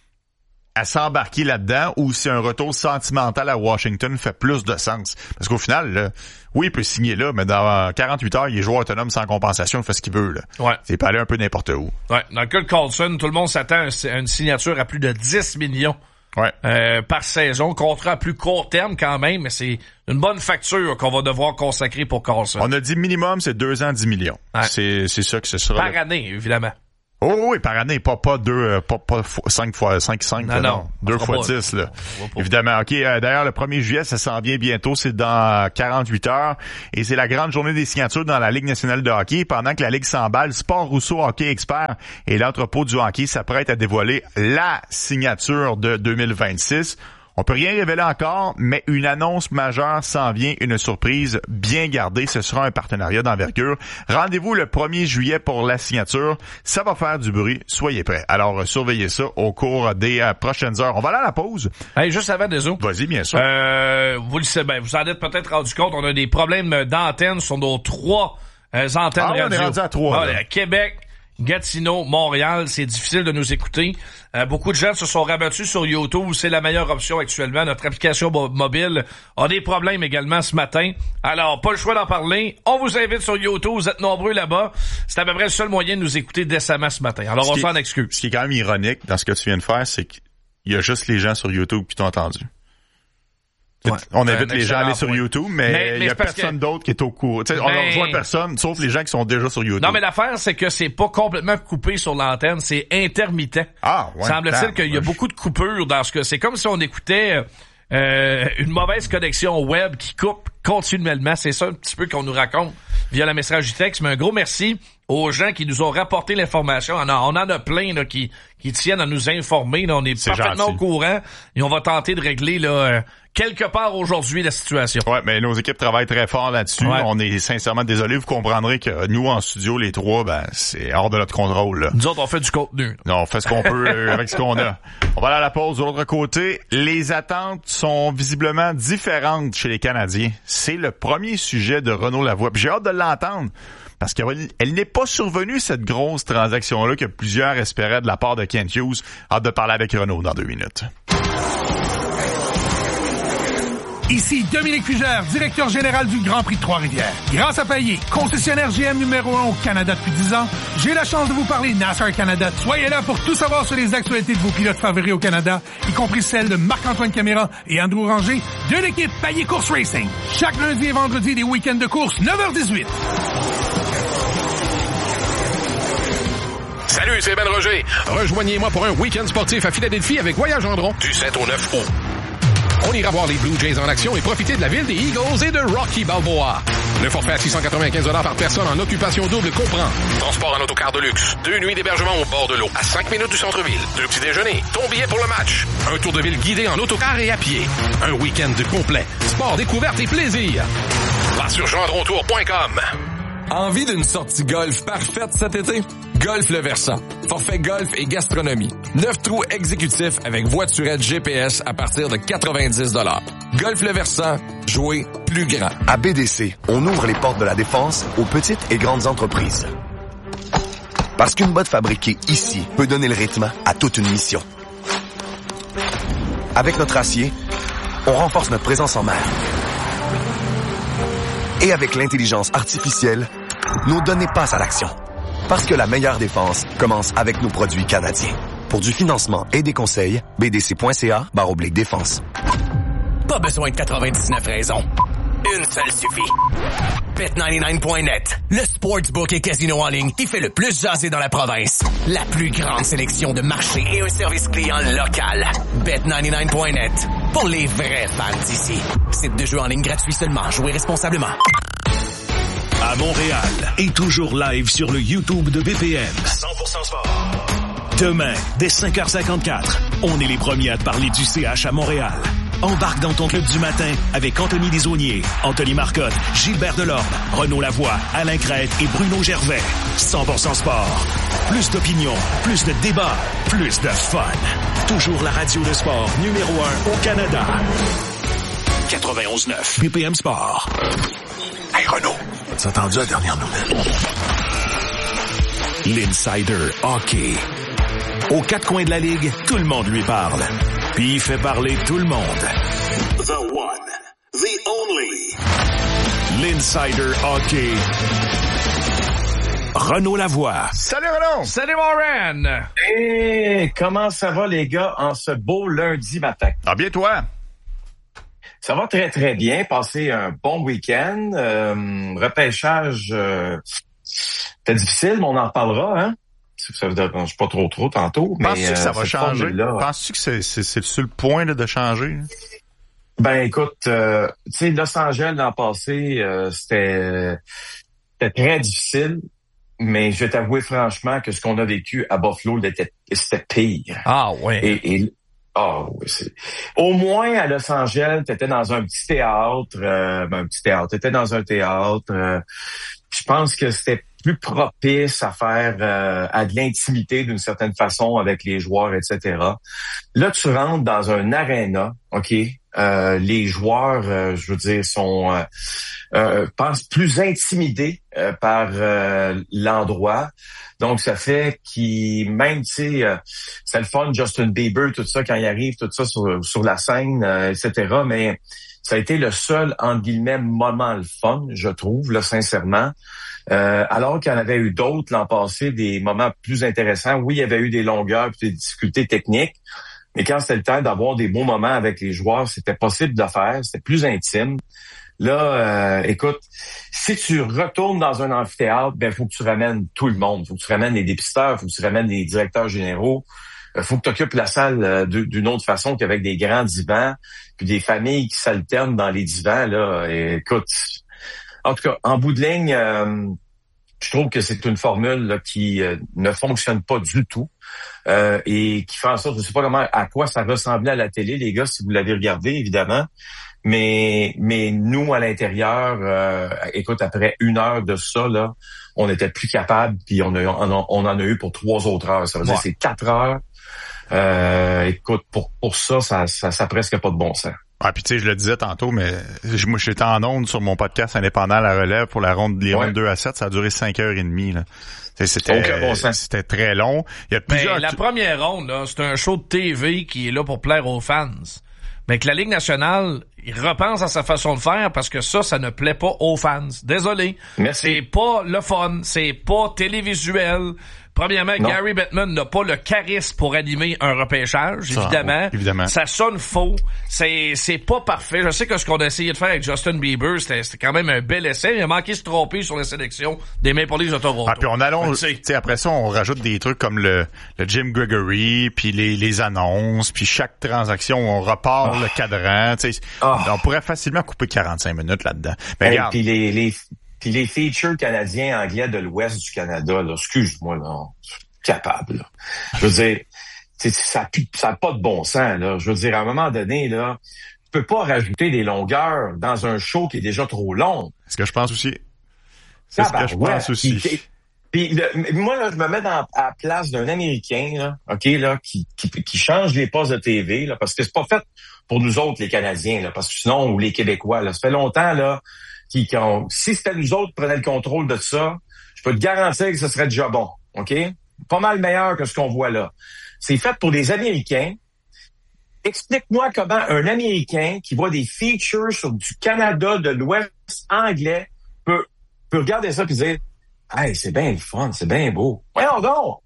à s'embarquer là-dedans ou si un retour sentimental à Washington fait plus de sens. Parce qu'au final, là, oui, il peut signer là, mais dans 48 heures, il est joueur autonome sans compensation, il fait ce qu'il veut. Là. Ouais. Il peut aller un peu n'importe où. Ouais. Dans le cas de Carlson, tout le monde s'attend à une signature à plus de 10 millions par saison. Contrat à plus court terme quand même, mais c'est une bonne facture qu'on va devoir consacrer pour Karlsson. On a dit minimum, c'est 2 ans, 10 millions. Ouais. C'est ça que ce sera. Par année, évidemment. Oh oui, par année, pas 5 fois 5, non. 2 fois 10, là. Évidemment. OK, d'ailleurs, le 1er juillet, ça s'en vient bientôt, c'est dans 48 heures, et c'est la grande journée des signatures dans la Ligue nationale de hockey. Pendant que la Ligue s'emballe, Sport Rousseau Hockey Expert et l'entrepôt du hockey s'apprêtent à dévoiler la signature de 2026. On peut rien révéler encore, mais une annonce majeure s'en vient, une surprise bien gardée. Ce sera un partenariat d'envergure. Rendez-vous le 1er juillet pour la signature. Ça va faire du bruit. Soyez prêts. Alors, surveillez ça au cours des prochaines heures. On va aller à la pause. Hey, juste avant, désolé. Vas-y, bien sûr. Vous le savez, vous en êtes peut-être rendu compte. On a des problèmes d'antenne sur nos 3 antennes radio. On est rendu à 3. Québec, Gatineau, Montréal, c'est difficile de nous écouter. Beaucoup de gens se sont rabattus sur YouTube. C'est la meilleure option actuellement. Notre application mobile a des problèmes également ce matin. Alors, pas le choix d'en parler. On vous invite sur YouTube. Vous êtes nombreux là-bas. C'est à peu près le seul moyen de nous écouter décemment ce matin. Alors, on s'en excuse. Ce qui est quand même ironique dans ce que tu viens de faire, c'est qu'il y a juste les gens sur YouTube qui t'ont entendu. Ouais, on invite les gens à aller sur YouTube, mais il y a personne d'autre qui est au courant. On ne rejoint personne, sauf les gens qui sont déjà sur YouTube. Non, mais l'affaire, c'est que c'est pas complètement coupé sur l'antenne, c'est intermittent. Ah, ouais. Semble-t-il qu'il y a beaucoup de coupures dans ce que c'est comme si on écoutait une mauvaise connexion web qui coupe continuellement. C'est ça un petit peu qu'on nous raconte via la messagerie texte. Mais un gros merci aux gens qui nous ont rapporté l'information. On en a plein là, qui tiennent à nous informer. Là. On est parfaitement au courant et on va tenter de régler là quelque part aujourd'hui la situation. Ouais, mais nos équipes travaillent très fort là-dessus. Ouais. On est sincèrement désolés. Vous comprendrez que nous, en studio, les 3, c'est hors de notre contrôle. Là. Nous autres, on fait du contenu. Non, on fait ce qu'on peut avec ce qu'on a. On va aller à la pause. De l'autre côté, les attentes sont visiblement différentes chez les Canadiens. C'est le premier sujet de Renaud Lavoie. Puis j'ai hâte de l'entendre. Parce qu'elle n'est pas survenue, cette grosse transaction-là que plusieurs espéraient de la part de Kent Hughes. Hâte de parler avec Renaud dans 2 minutes. Ici Dominique Fugère, directeur général du Grand Prix de Trois-Rivières. Grâce à Payet, concessionnaire GM numéro 1 au Canada depuis 10 ans, j'ai la chance de vous parler NASCAR Canada. Soyez là pour tout savoir sur les actualités de vos pilotes favoris au Canada, y compris celles de Marc-Antoine Caméra et Andrew Ranger de l'équipe Payet Course Racing. Chaque lundi et vendredi des week-ends de course, 9h18. Salut, c'est Ben Roger. Rejoignez-moi pour un week-end sportif à Philadelphie avec Voyage Gendron du 7 au 9 août. On ira voir les Blue Jays en action et profiter de la ville des Eagles et de Rocky Balboa. Le forfait à 695 $ par personne en occupation double comprend transport en autocar de luxe, 2 nuits d'hébergement au bord de l'eau, à 5 minutes du centre-ville, 2 petits déjeuners, ton billet pour le match, un tour de ville guidé en autocar et à pied, un week-end complet, sport, découverte et plaisir. Va sur gendrontour.com. Envie d'une sortie golf parfaite cet été? Golf Le Versant. Forfait golf et gastronomie. 9 trous exécutifs avec voiturette GPS à partir de 90 $. Golf Le Versant. Jouer plus grand. À BDC, on ouvre les portes de la défense aux petites et grandes entreprises. Parce qu'une botte fabriquée ici peut donner le rythme à toute une mission. Avec notre acier, on renforce notre présence en mer. Et avec l'intelligence artificielle, nos données passent à l'action. Parce que la meilleure défense commence avec nos produits canadiens. Pour du financement et des conseils, bdc.ca/défense. Pas besoin de 99 raisons. Une seule suffit. Bet99.net, le sportsbook et casino en ligne qui fait le plus jaser dans la province. La plus grande sélection de marchés et un service client local. Bet99.net, pour les vrais fans d'ici. Site de jeu en ligne gratuit seulement. Jouez responsablement. À Montréal et toujours live sur le YouTube de BPM. 100% sport. Demain, dès 5h54, on est les premiers à te parler du CH à Montréal. Embarque dans ton club du matin avec Anthony Desaulniers, Anthony Marcotte, Gilbert Delorme, Renaud Lavoie, Alain Crête et Bruno Gervais. 100% sport. Plus d'opinion, plus de débats, plus de fun. Toujours la radio de sport numéro 1 au Canada. 91.9 BPM Sport. Hey Renaud, t'as entendu la dernière nouvelle? L'Insider Hockey. Aux 4 coins de la ligue, tout le monde lui parle. Puis il fait parler tout le monde. The one, the only. L'Insider Hockey. Renaud Lavoie. Salut Renaud! Salut mon Ren! Hey, comment ça va les gars en ce beau lundi matin? Ah bien toi? Ça va très très bien. Passez un bon week-end. Repêchage, c'était difficile, mais on en reparlera, hein? Ça vous dérange pas trop tantôt. Penses-tu que ça va changer? Formule-là, Penses-tu que c'est sur le point là, de changer? Ben écoute, tu sais, Los Angeles l'an passé, c'était très difficile, mais je vais t'avouer franchement que ce qu'on a vécu à Buffalo, c'était pire. Ah ouais. Au moins à Los Angeles, t'étais dans un petit théâtre, t'étais dans un théâtre. Je pense que c'était plus propice à faire à de l'intimité d'une certaine façon avec les joueurs, etc. Là, tu rentres dans un aréna, OK? Les joueurs, je veux dire, sont pense plus intimidés par l'endroit. Donc, ça fait même, tu sais, c'est le fun, Justin Bieber, tout ça, quand il arrive, tout ça sur la scène, etc. Mais ça a été le seul, entre guillemets, moment le fun, je trouve, là, sincèrement. Alors qu'il y en avait eu d'autres l'an passé, des moments plus intéressants. Oui, il y avait eu des longueurs et des difficultés techniques. Mais quand c'était le temps d'avoir des beaux moments avec les joueurs, c'était possible de faire, c'était plus intime. Là, écoute, si tu retournes dans un amphithéâtre, ben faut que tu ramènes tout le monde. Faut que tu ramènes les dépisteurs, faut que tu ramènes les directeurs généraux. Faut que tu occupes la salle d'une autre façon qu'avec des grands divans, puis des familles qui s'alternent dans les divans. Là, et, écoute, en tout cas, en bout de ligne, je trouve que c'est une formule là, qui ne fonctionne pas du tout et qui fait en sorte, je ne sais pas à quoi ça ressemblait à la télé, les gars, si vous l'avez regardé, évidemment. Mais nous, à l'intérieur, écoute, après 1 heure de ça, là, on n'était plus capable, puis on en a eu pour 3 autres heures. Ça veut dire c'est 4 heures. Écoute, pour ça a presque pas de bon sens. Ah, puis tu sais, je le disais tantôt, mais moi, j'étais en onde sur mon podcast indépendant à la relève pour les rondes 2 à 7, ça a duré 5h30, là. C'était très long. Il y a plusieurs... la première ronde, là, c'est un show de TV qui est là pour plaire aux fans. Mais que la Ligue nationale, il repense à sa façon de faire parce que ça ne plaît pas aux fans. Désolé. Merci. C'est pas le fun, c'est pas télévisuel. Premièrement, non. Gary Bettman n'a pas le charisme pour animer un repêchage, évidemment. Ça sonne faux. C'est pas parfait. Je sais que ce qu'on a essayé de faire avec Justin Bieber, c'était quand même un bel essai. Il a manqué de se tromper sur la sélection des Maple Leafs de Toronto. Ah, puis on allonge, tu sais, après ça, on rajoute des trucs comme le Jim Gregory, puis les annonces, puis chaque transaction, on repart le cadran. Tu sais, on pourrait facilement couper 45 minutes là-dedans. Mais regarde. Puis les features canadiens anglais de l'ouest du Canada, là, excuse-moi, là, capable. Là. Je veux dire, ça n'a pas de bon sens. Là. Je veux dire, à un moment donné, là, tu peux pas rajouter des longueurs dans un show qui est déjà trop long. C'est ce que je pense aussi. C'est ce que je pense aussi. Puis moi, là, je me mets à la place d'un Américain, là, OK, là, qui change les postes de TV, là, parce que c'est pas fait pour nous autres, les Canadiens, là, parce que sinon, ou les Québécois, là, ça fait longtemps, là, si c'était nous autres qui prenaient le contrôle de ça, je peux te garantir que ce serait déjà bon, OK? Pas mal meilleur que ce qu'on voit là. C'est fait pour les Américains. Explique-moi comment un Américain qui voit des features sur du Canada, de l'Ouest anglais, peut regarder ça et dire « Hey, c'est bien le fun, c'est bien beau. » Voyons donc!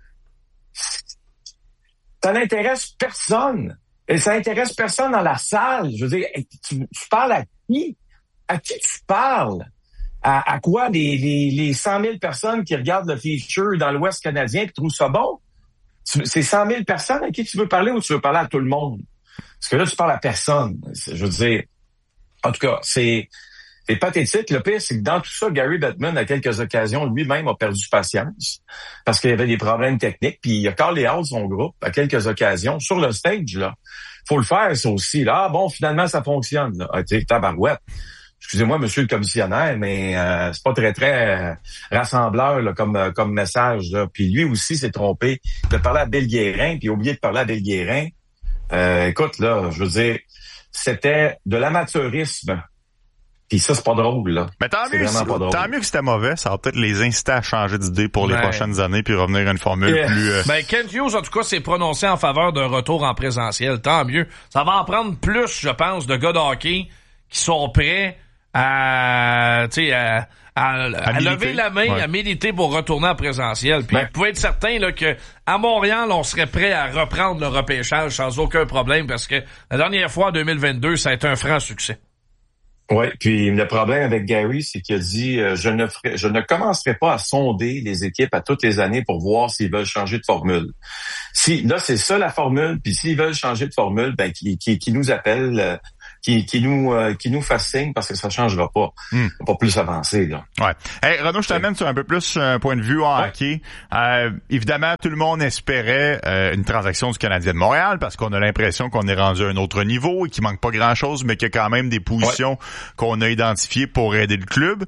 Ça n'intéresse personne. Et ça n'intéresse personne dans la salle. Je veux dire, tu parles à qui? À qui tu parles? À quoi les 100 000 personnes qui regardent le feature dans l'Ouest canadien et trouvent ça bon? C'est 100 000 personnes à qui tu veux parler ou tu veux parler à tout le monde? Parce que là, tu parles à personne. Je veux dire, en tout cas, c'est pathétique. Le pire, c'est que dans tout ça, Gary Bettman, à quelques occasions, lui-même a perdu patience parce qu'il y avait des problèmes techniques. Puis il a callé out son groupe à quelques occasions sur le stage. Là, faut le faire, ça aussi. Là, ah bon, finalement, ça fonctionne. Là. Ah, tu sais, tabarouette. Excusez-moi, monsieur le commissionnaire, mais c'est pas très rassembleur là, comme message. Là. Puis lui aussi s'est trompé. Il a parlé à Bill Guérin, puis il a oublié de parler à Bill Guérin. Écoute, là, je veux dire, c'était de l'amateurisme. Puis ça, c'est pas drôle, là. Mais tant mieux que c'était mauvais. Ça va peut-être les inciter à changer d'idée pour les prochaines années puis revenir à une formule plus... Ben, Kent Hughes, en tout cas, s'est prononcé en faveur d'un retour en présentiel. Tant mieux. Ça va en prendre plus, je pense, de gars de hockey qui sont prêts à à lever la main, à militer pour retourner en présentiel. Puis vous pouvez être certain là, que à Montréal, on serait prêt à reprendre le repêchage sans aucun problème parce que la dernière fois, en 2022, ça a été un franc succès. Oui, puis le problème avec Gary, c'est qu'il a dit je ne commencerai pas à sonder les équipes à toutes les années pour voir s'ils veulent changer de formule. Là, c'est ça la formule, puis s'ils veulent changer de formule, ben qui nous appellent, qui nous fasse signe parce que ça changera pas. Pas plus avancer, là. Ouais. Hey, Renaud, je t'amène sur un peu plus un point de vue en hockey. Évidemment, tout le monde espérait une transaction du Canadien de Montréal parce qu'on a l'impression qu'on est rendu à un autre niveau et qu'il manque pas grand-chose, mais qu'il y a quand même des positions qu'on a identifiées pour aider le club.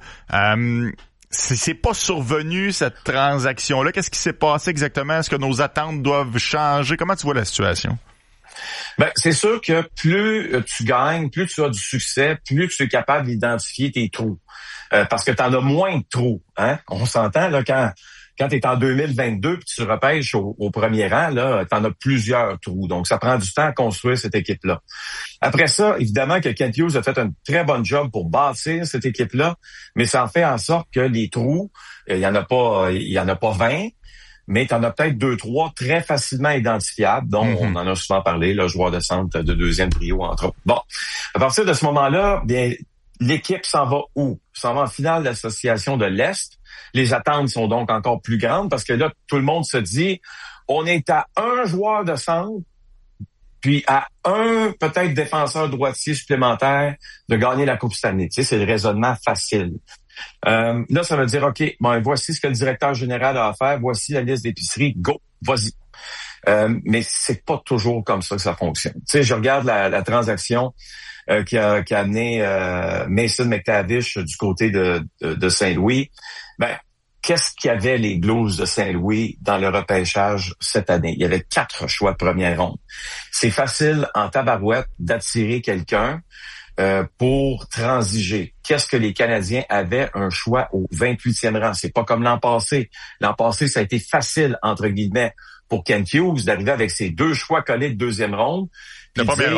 C'est pas survenu, cette transaction-là. Qu'est-ce qui s'est passé exactement? Est-ce que nos attentes doivent changer? Comment tu vois la situation? Ben, c'est sûr que plus tu gagnes, plus tu as du succès, plus tu es capable d'identifier tes trous. Parce que tu en as moins de trous. Hein? On s'entend là quand tu es en 2022 puis tu repêches au premier rang, là, tu en as plusieurs trous. Donc, ça prend du temps à construire cette équipe-là. Après ça, évidemment que Kent Hughes a fait un très bon job pour bâtir cette équipe-là, mais ça en fait en sorte que les trous, il y en a pas 20. Mais tu en as peut-être 2-3 très facilement identifiables, dont on en a souvent parlé, le joueur de centre de deuxième trio, entre autres. Bon, à partir de ce moment-là, bien, l'équipe s'en va où? S'en va en finale d'association de l'Est. Les attentes sont donc encore plus grandes parce que là, tout le monde se dit, on est à un joueur de centre, puis à un peut-être défenseur droitier supplémentaire de gagner la Coupe Stanley. Tu sais, c'est le raisonnement facile. Là, ça veut dire, OK, bon, voici ce que le directeur général a à faire, voici la liste d'épicerie, go, vas-y. Mais c'est pas toujours comme ça que ça fonctionne. Tu sais, je regarde la transaction qui a amené Mason McTavish du côté de Saint-Louis. Ben, qu'est-ce qu'il y avait les Blues de Saint-Louis dans le repêchage cette année? Il y avait 4 choix de première ronde. C'est facile en tabarouette d'attirer quelqu'un pour transiger. Qu'est-ce que les Canadiens avaient un choix au 28e rang? C'est pas comme l'an passé. L'an passé, ça a été facile, entre guillemets, pour Kent Hughes d'arriver avec ses 2 choix collés de deuxième ronde. De première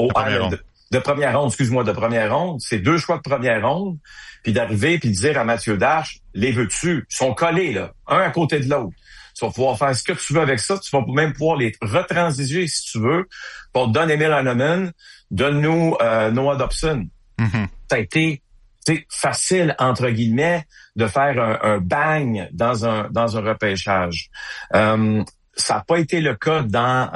ronde. C'est 2 choix de première ronde. Puis d'arriver puis de dire à Mathieu Darche, les veux-tu? Ils sont collés, là, un à côté de l'autre. Tu vas pouvoir faire ce que tu veux avec ça. Tu vas même pouvoir les retransiger si tu veux. Pour donner Emil Hanneman, donne-nous Noah Dobson. Ça a été facile, entre guillemets, de faire un bang dans un repêchage. Ça n'a pas été le cas dans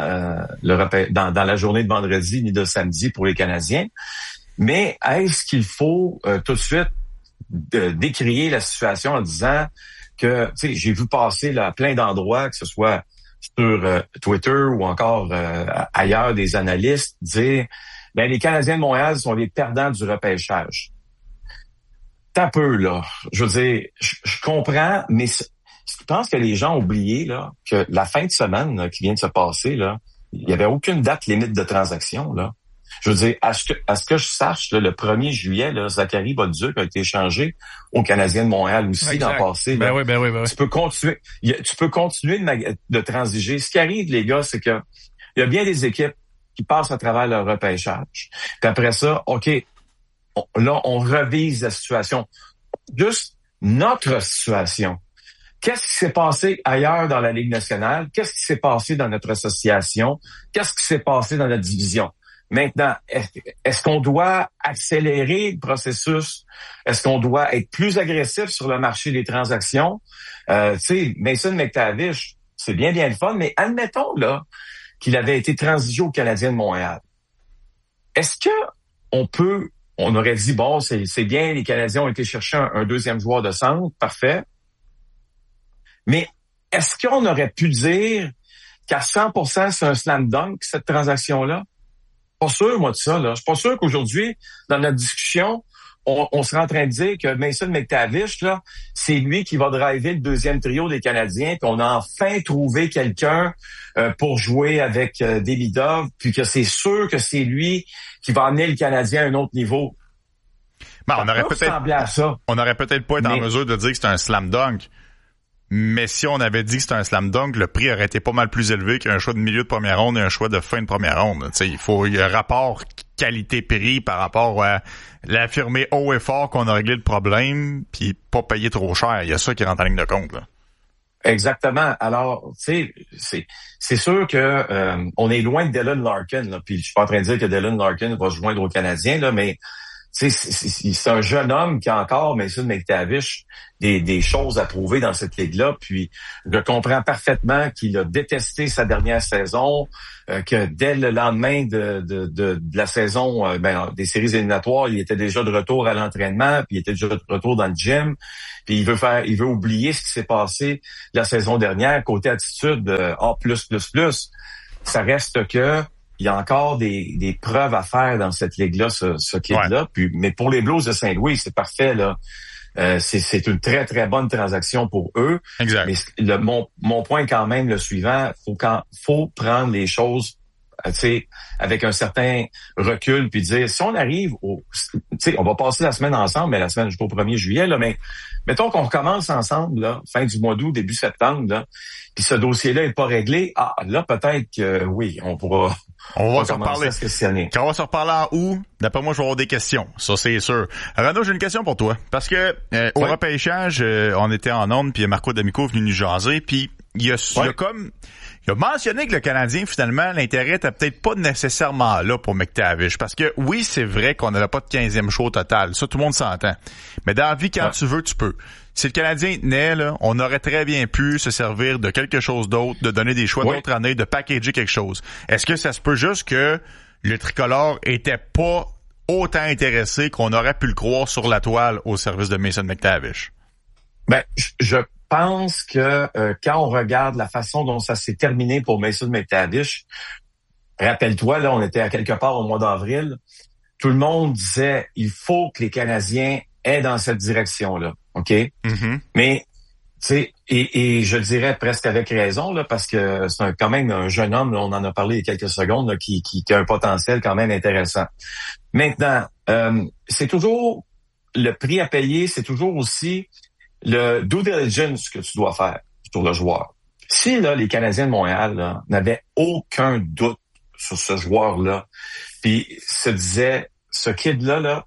la journée de vendredi ni de samedi pour les Canadiens. Mais est-ce qu'il faut tout de suite décrier la situation en disant que, tu sais, j'ai vu passer là, à plein d'endroits, que ce soit sur Twitter ou encore ailleurs, des analystes dire, ben les Canadiens de Montréal sont les perdants du repêchage. T'as peu, là. Je veux dire, je comprends, mais je pense que les gens ont oublié là, que la fin de semaine là, qui vient de se passer, là, il n'y avait aucune date limite de transaction, là. Je veux dire, à ce que je sache, là, le 1er juillet, là, Zachary Bolduc a été échangé aux Canadiens de Montréal aussi dans le passé. Ben oui. Tu peux continuer de transiger. Ce qui arrive, les gars, c'est que il y a bien des équipes qui passent à travers leur repêchage. Puis après ça, OK, on revise la situation. Juste notre situation. Qu'est-ce qui s'est passé ailleurs dans la Ligue nationale? Qu'est-ce qui s'est passé dans notre association? Qu'est-ce qui s'est passé dans notre division? Maintenant, est-ce qu'on doit accélérer le processus? Est-ce qu'on doit être plus agressif sur le marché des transactions? Tu sais, Mason McTavish, c'est bien le fun, mais admettons là qu'il avait été transigé au Canadien de Montréal. Est-ce que on aurait dit, bon, c'est bien, les Canadiens ont été chercher un deuxième joueur de centre, parfait. Mais est-ce qu'on aurait pu dire qu'à 100% c'est un slam dunk, cette transaction-là? Pas sûr, moi, de ça, là. Je suis pas sûr qu'aujourd'hui, dans notre discussion, on serait en train de dire que Mason McTavish, là, c'est lui qui va driver le deuxième trio des Canadiens, puis on a enfin trouvé quelqu'un pour jouer avec Demidov, puis que c'est sûr que c'est lui qui va amener le Canadien à un autre niveau. Ben, on aurait peut-être pas été en mesure de dire que c'est un slam dunk. Mais si on avait dit que c'était un slam dunk, le prix aurait été pas mal plus élevé qu'un choix de milieu de première ronde et un choix de fin de première ronde. Tu sais, il y a un rapport qualité-prix par rapport à l'affirmer haut et fort qu'on a réglé le problème puis pas payer trop cher. Il y a ça qui rentre en ligne de compte, là. Exactement. Alors, tu sais, c'est sûr que on est loin de Dylan Larkin, là, puis je suis pas en train de dire que Dylan Larkin va se joindre aux Canadiens, là, mais c'est un jeune homme qui a encore, Mason McTavish, des choses à prouver dans cette ligue-là. Puis je comprends parfaitement qu'il a détesté sa dernière saison, que dès le lendemain de la saison des séries éliminatoires, il était déjà de retour à l'entraînement, puis il était déjà de retour dans le gym. Puis il veut oublier ce qui s'est passé la saison dernière. Côté attitude, A++. Ça reste que il y a encore des preuves à faire dans cette ligue-là, ce kid-là. Puis, mais pour les Blues de Saint-Louis, c'est parfait, là. C'est une très, très bonne transaction pour eux. Exact. Mais mon point quand même, le suivant, faut prendre les choses, avec un certain recul, puis dire, si on arrive on va passer la semaine ensemble, mais la semaine jusqu'au 1er juillet, là, mais mettons qu'on recommence ensemble, là, fin du mois d'août, début septembre, là, puis ce dossier-là est pas réglé, là, peut-être que oui, on va se reparler. Quand on va se reparler en août, d'après moi, je vais avoir des questions. Ça, c'est sûr. Renaud, j'ai une question pour toi. Parce que au repêchage, on était en onde, puis Marco D'Amico est venu nous jaser, puis il a mentionné que le Canadien, finalement, l'intérêt était peut-être pas nécessairement là pour McTavish. Parce que oui, c'est vrai qu'on n'avait pas de 15e show au total. Ça, tout le monde s'entend. Mais dans la vie, quand tu veux, tu peux. Si le Canadien tenait, là, on aurait très bien pu se servir de quelque chose d'autre, de donner des choix d'autres années, de packager quelque chose. Est-ce que ça se peut juste que le tricolore était pas autant intéressé qu'on aurait pu le croire sur la toile au service de Mason McTavish? Ben, je pense que quand on regarde la façon dont ça s'est terminé pour Mason McTavish, rappelle-toi, là, on était à quelque part au mois d'avril, tout le monde disait il faut que les Canadiens aient dans cette direction-là, OK? Mm-hmm. Mais, tu sais, et je dirais presque avec raison, là, parce que c'est quand même un jeune homme, là, on en a parlé il y a quelques secondes, là, qui a un potentiel quand même intéressant. Maintenant, c'est toujours le prix à payer, c'est toujours aussi le due diligence que tu dois faire sur le joueur. Si là, les Canadiens de Montréal là, n'avaient aucun doute sur ce joueur-là, puis se disaient, ce kid-là,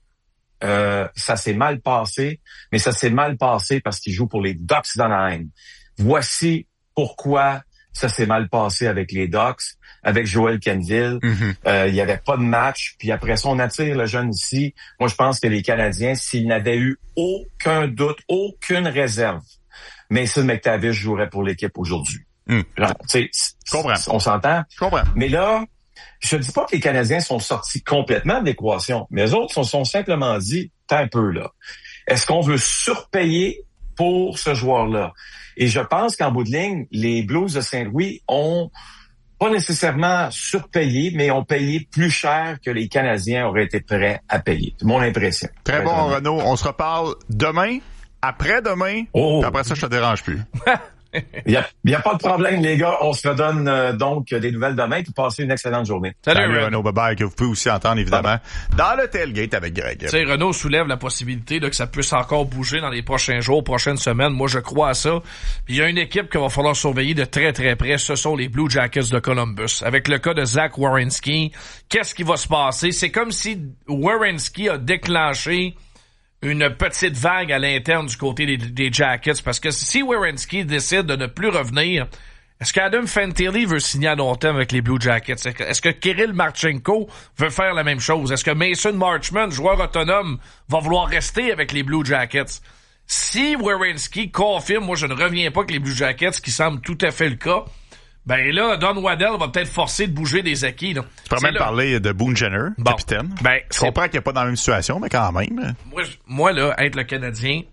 ça s'est mal passé, mais ça s'est mal passé parce qu'il joue pour les Ducks d'Anaheim. Voici pourquoi ça s'est mal passé avec les Ducks, avec Joel Kenville. Mm-hmm. Il y avait pas de match. Puis après ça, on attire le jeune ici. Moi, je pense que les Canadiens, s'ils n'avaient eu aucun doute, aucune réserve, Mason McTavish jouerait pour l'équipe aujourd'hui. Genre, tu sais, on s'entend? Je comprends. Mais là, je dis pas que les Canadiens sont sortis complètement de l'équation, mais les autres se sont simplement dit, t'as un peu là. Est-ce qu'on veut surpayer pour ce joueur-là? Et je pense qu'en bout de ligne, les Blues de Saint-Louis ont pas nécessairement surpayé, mais ont payé plus cher que les Canadiens auraient été prêts à payer. C'est mon impression. Très bon, Renaud. On se reparle demain, après-demain, puis après ça, je te dérange plus. Il y a pas de problème, les gars. On se redonne donc des nouvelles demain. Puis passez une excellente journée. Salut Renaud. Bye-bye, que vous pouvez aussi entendre, évidemment, dans le tailgate avec Greg. Tu sais, Renaud soulève la possibilité là, que ça puisse encore bouger dans les prochains jours, prochaines semaines. Moi, je crois à ça. Puis il y a une équipe qu'il va falloir surveiller de très, très près. Ce sont les Blue Jackets de Columbus. Avec le cas de Zach Werenski, qu'est-ce qui va se passer? C'est comme si Werenski a déclenché une petite vague à l'interne du côté des Jackets, parce que si Werenski décide de ne plus revenir, est-ce qu'Adam Fantilli veut signer à long terme avec les Blue Jackets? Est-ce que Kirill Marchenko veut faire la même chose? Est-ce que Mason Marchment, joueur autonome, va vouloir rester avec les Blue Jackets? Si Werenski confirme, moi je ne reviens pas avec les Blue Jackets, qui semble tout à fait le cas, ben là, Don Waddell va peut-être forcer de bouger des acquis. Là. Tu pourrais même parler de Boone Jenner, capitaine. Ben, je comprends qu'il n'est pas dans la même situation, mais quand même. Moi là, être le Canadien,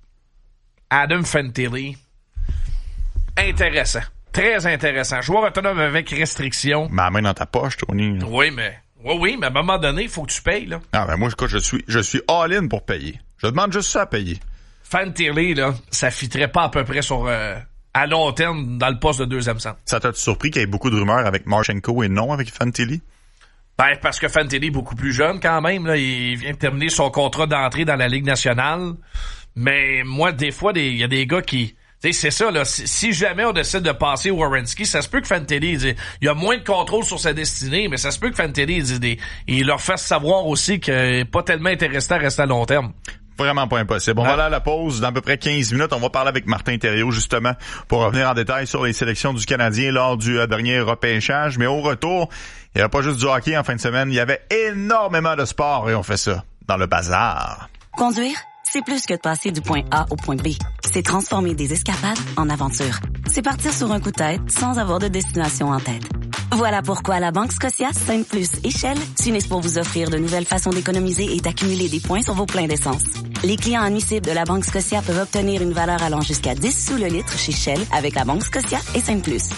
Adam Fantilli, intéressant. Très intéressant. Joueur autonome avec restriction. Ma main dans ta poche, Tony. Oui, mais à un moment donné, il faut que tu payes, là. Ah, ben moi, je suis all-in pour payer. Je demande juste ça à payer. Fantilli, là, ça fitterait pas à peu près sur... à long terme, dans le poste de deuxième centre. Ça t'a surpris qu'il y ait beaucoup de rumeurs avec Marchenko et non avec Fantilli? Ben, parce que Fantilli est beaucoup plus jeune quand même. Là. Il vient de terminer son contrat d'entrée dans la Ligue nationale. Mais moi, des fois, il y a des gars qui... c'est ça, là. Si jamais on décide de passer Werenski, ça se peut que Fantilli, il y a moins de contrôle sur sa destinée, mais ça se peut que Fantilli, il leur fasse savoir aussi qu'il n'est pas tellement intéressé à rester à long terme. Vraiment pas impossible. On va aller à la pause. Dans à peu près 15 minutes, on va parler avec Martin Thériault, justement, pour revenir en détail sur les sélections du Canadien lors du dernier repêchage. Mais au retour, il n'y avait pas juste du hockey en fin de semaine, il y avait énormément de sport et on fait ça dans le bazar. Conduire, c'est plus que de passer du point A au point B. C'est transformer des escapades en aventures. C'est partir sur un coup de tête sans avoir de destination en tête. Voilà pourquoi la Banque Scotia, Sainte Plus et Shell s'unissent pour vous offrir de nouvelles façons d'économiser et d'accumuler des points sur vos pleins d'essence. Les clients admissibles de la Banque Scotia peuvent obtenir une valeur allant jusqu'à 10 sous le litre chez Shell avec la Banque Scotia et Sainte Plus.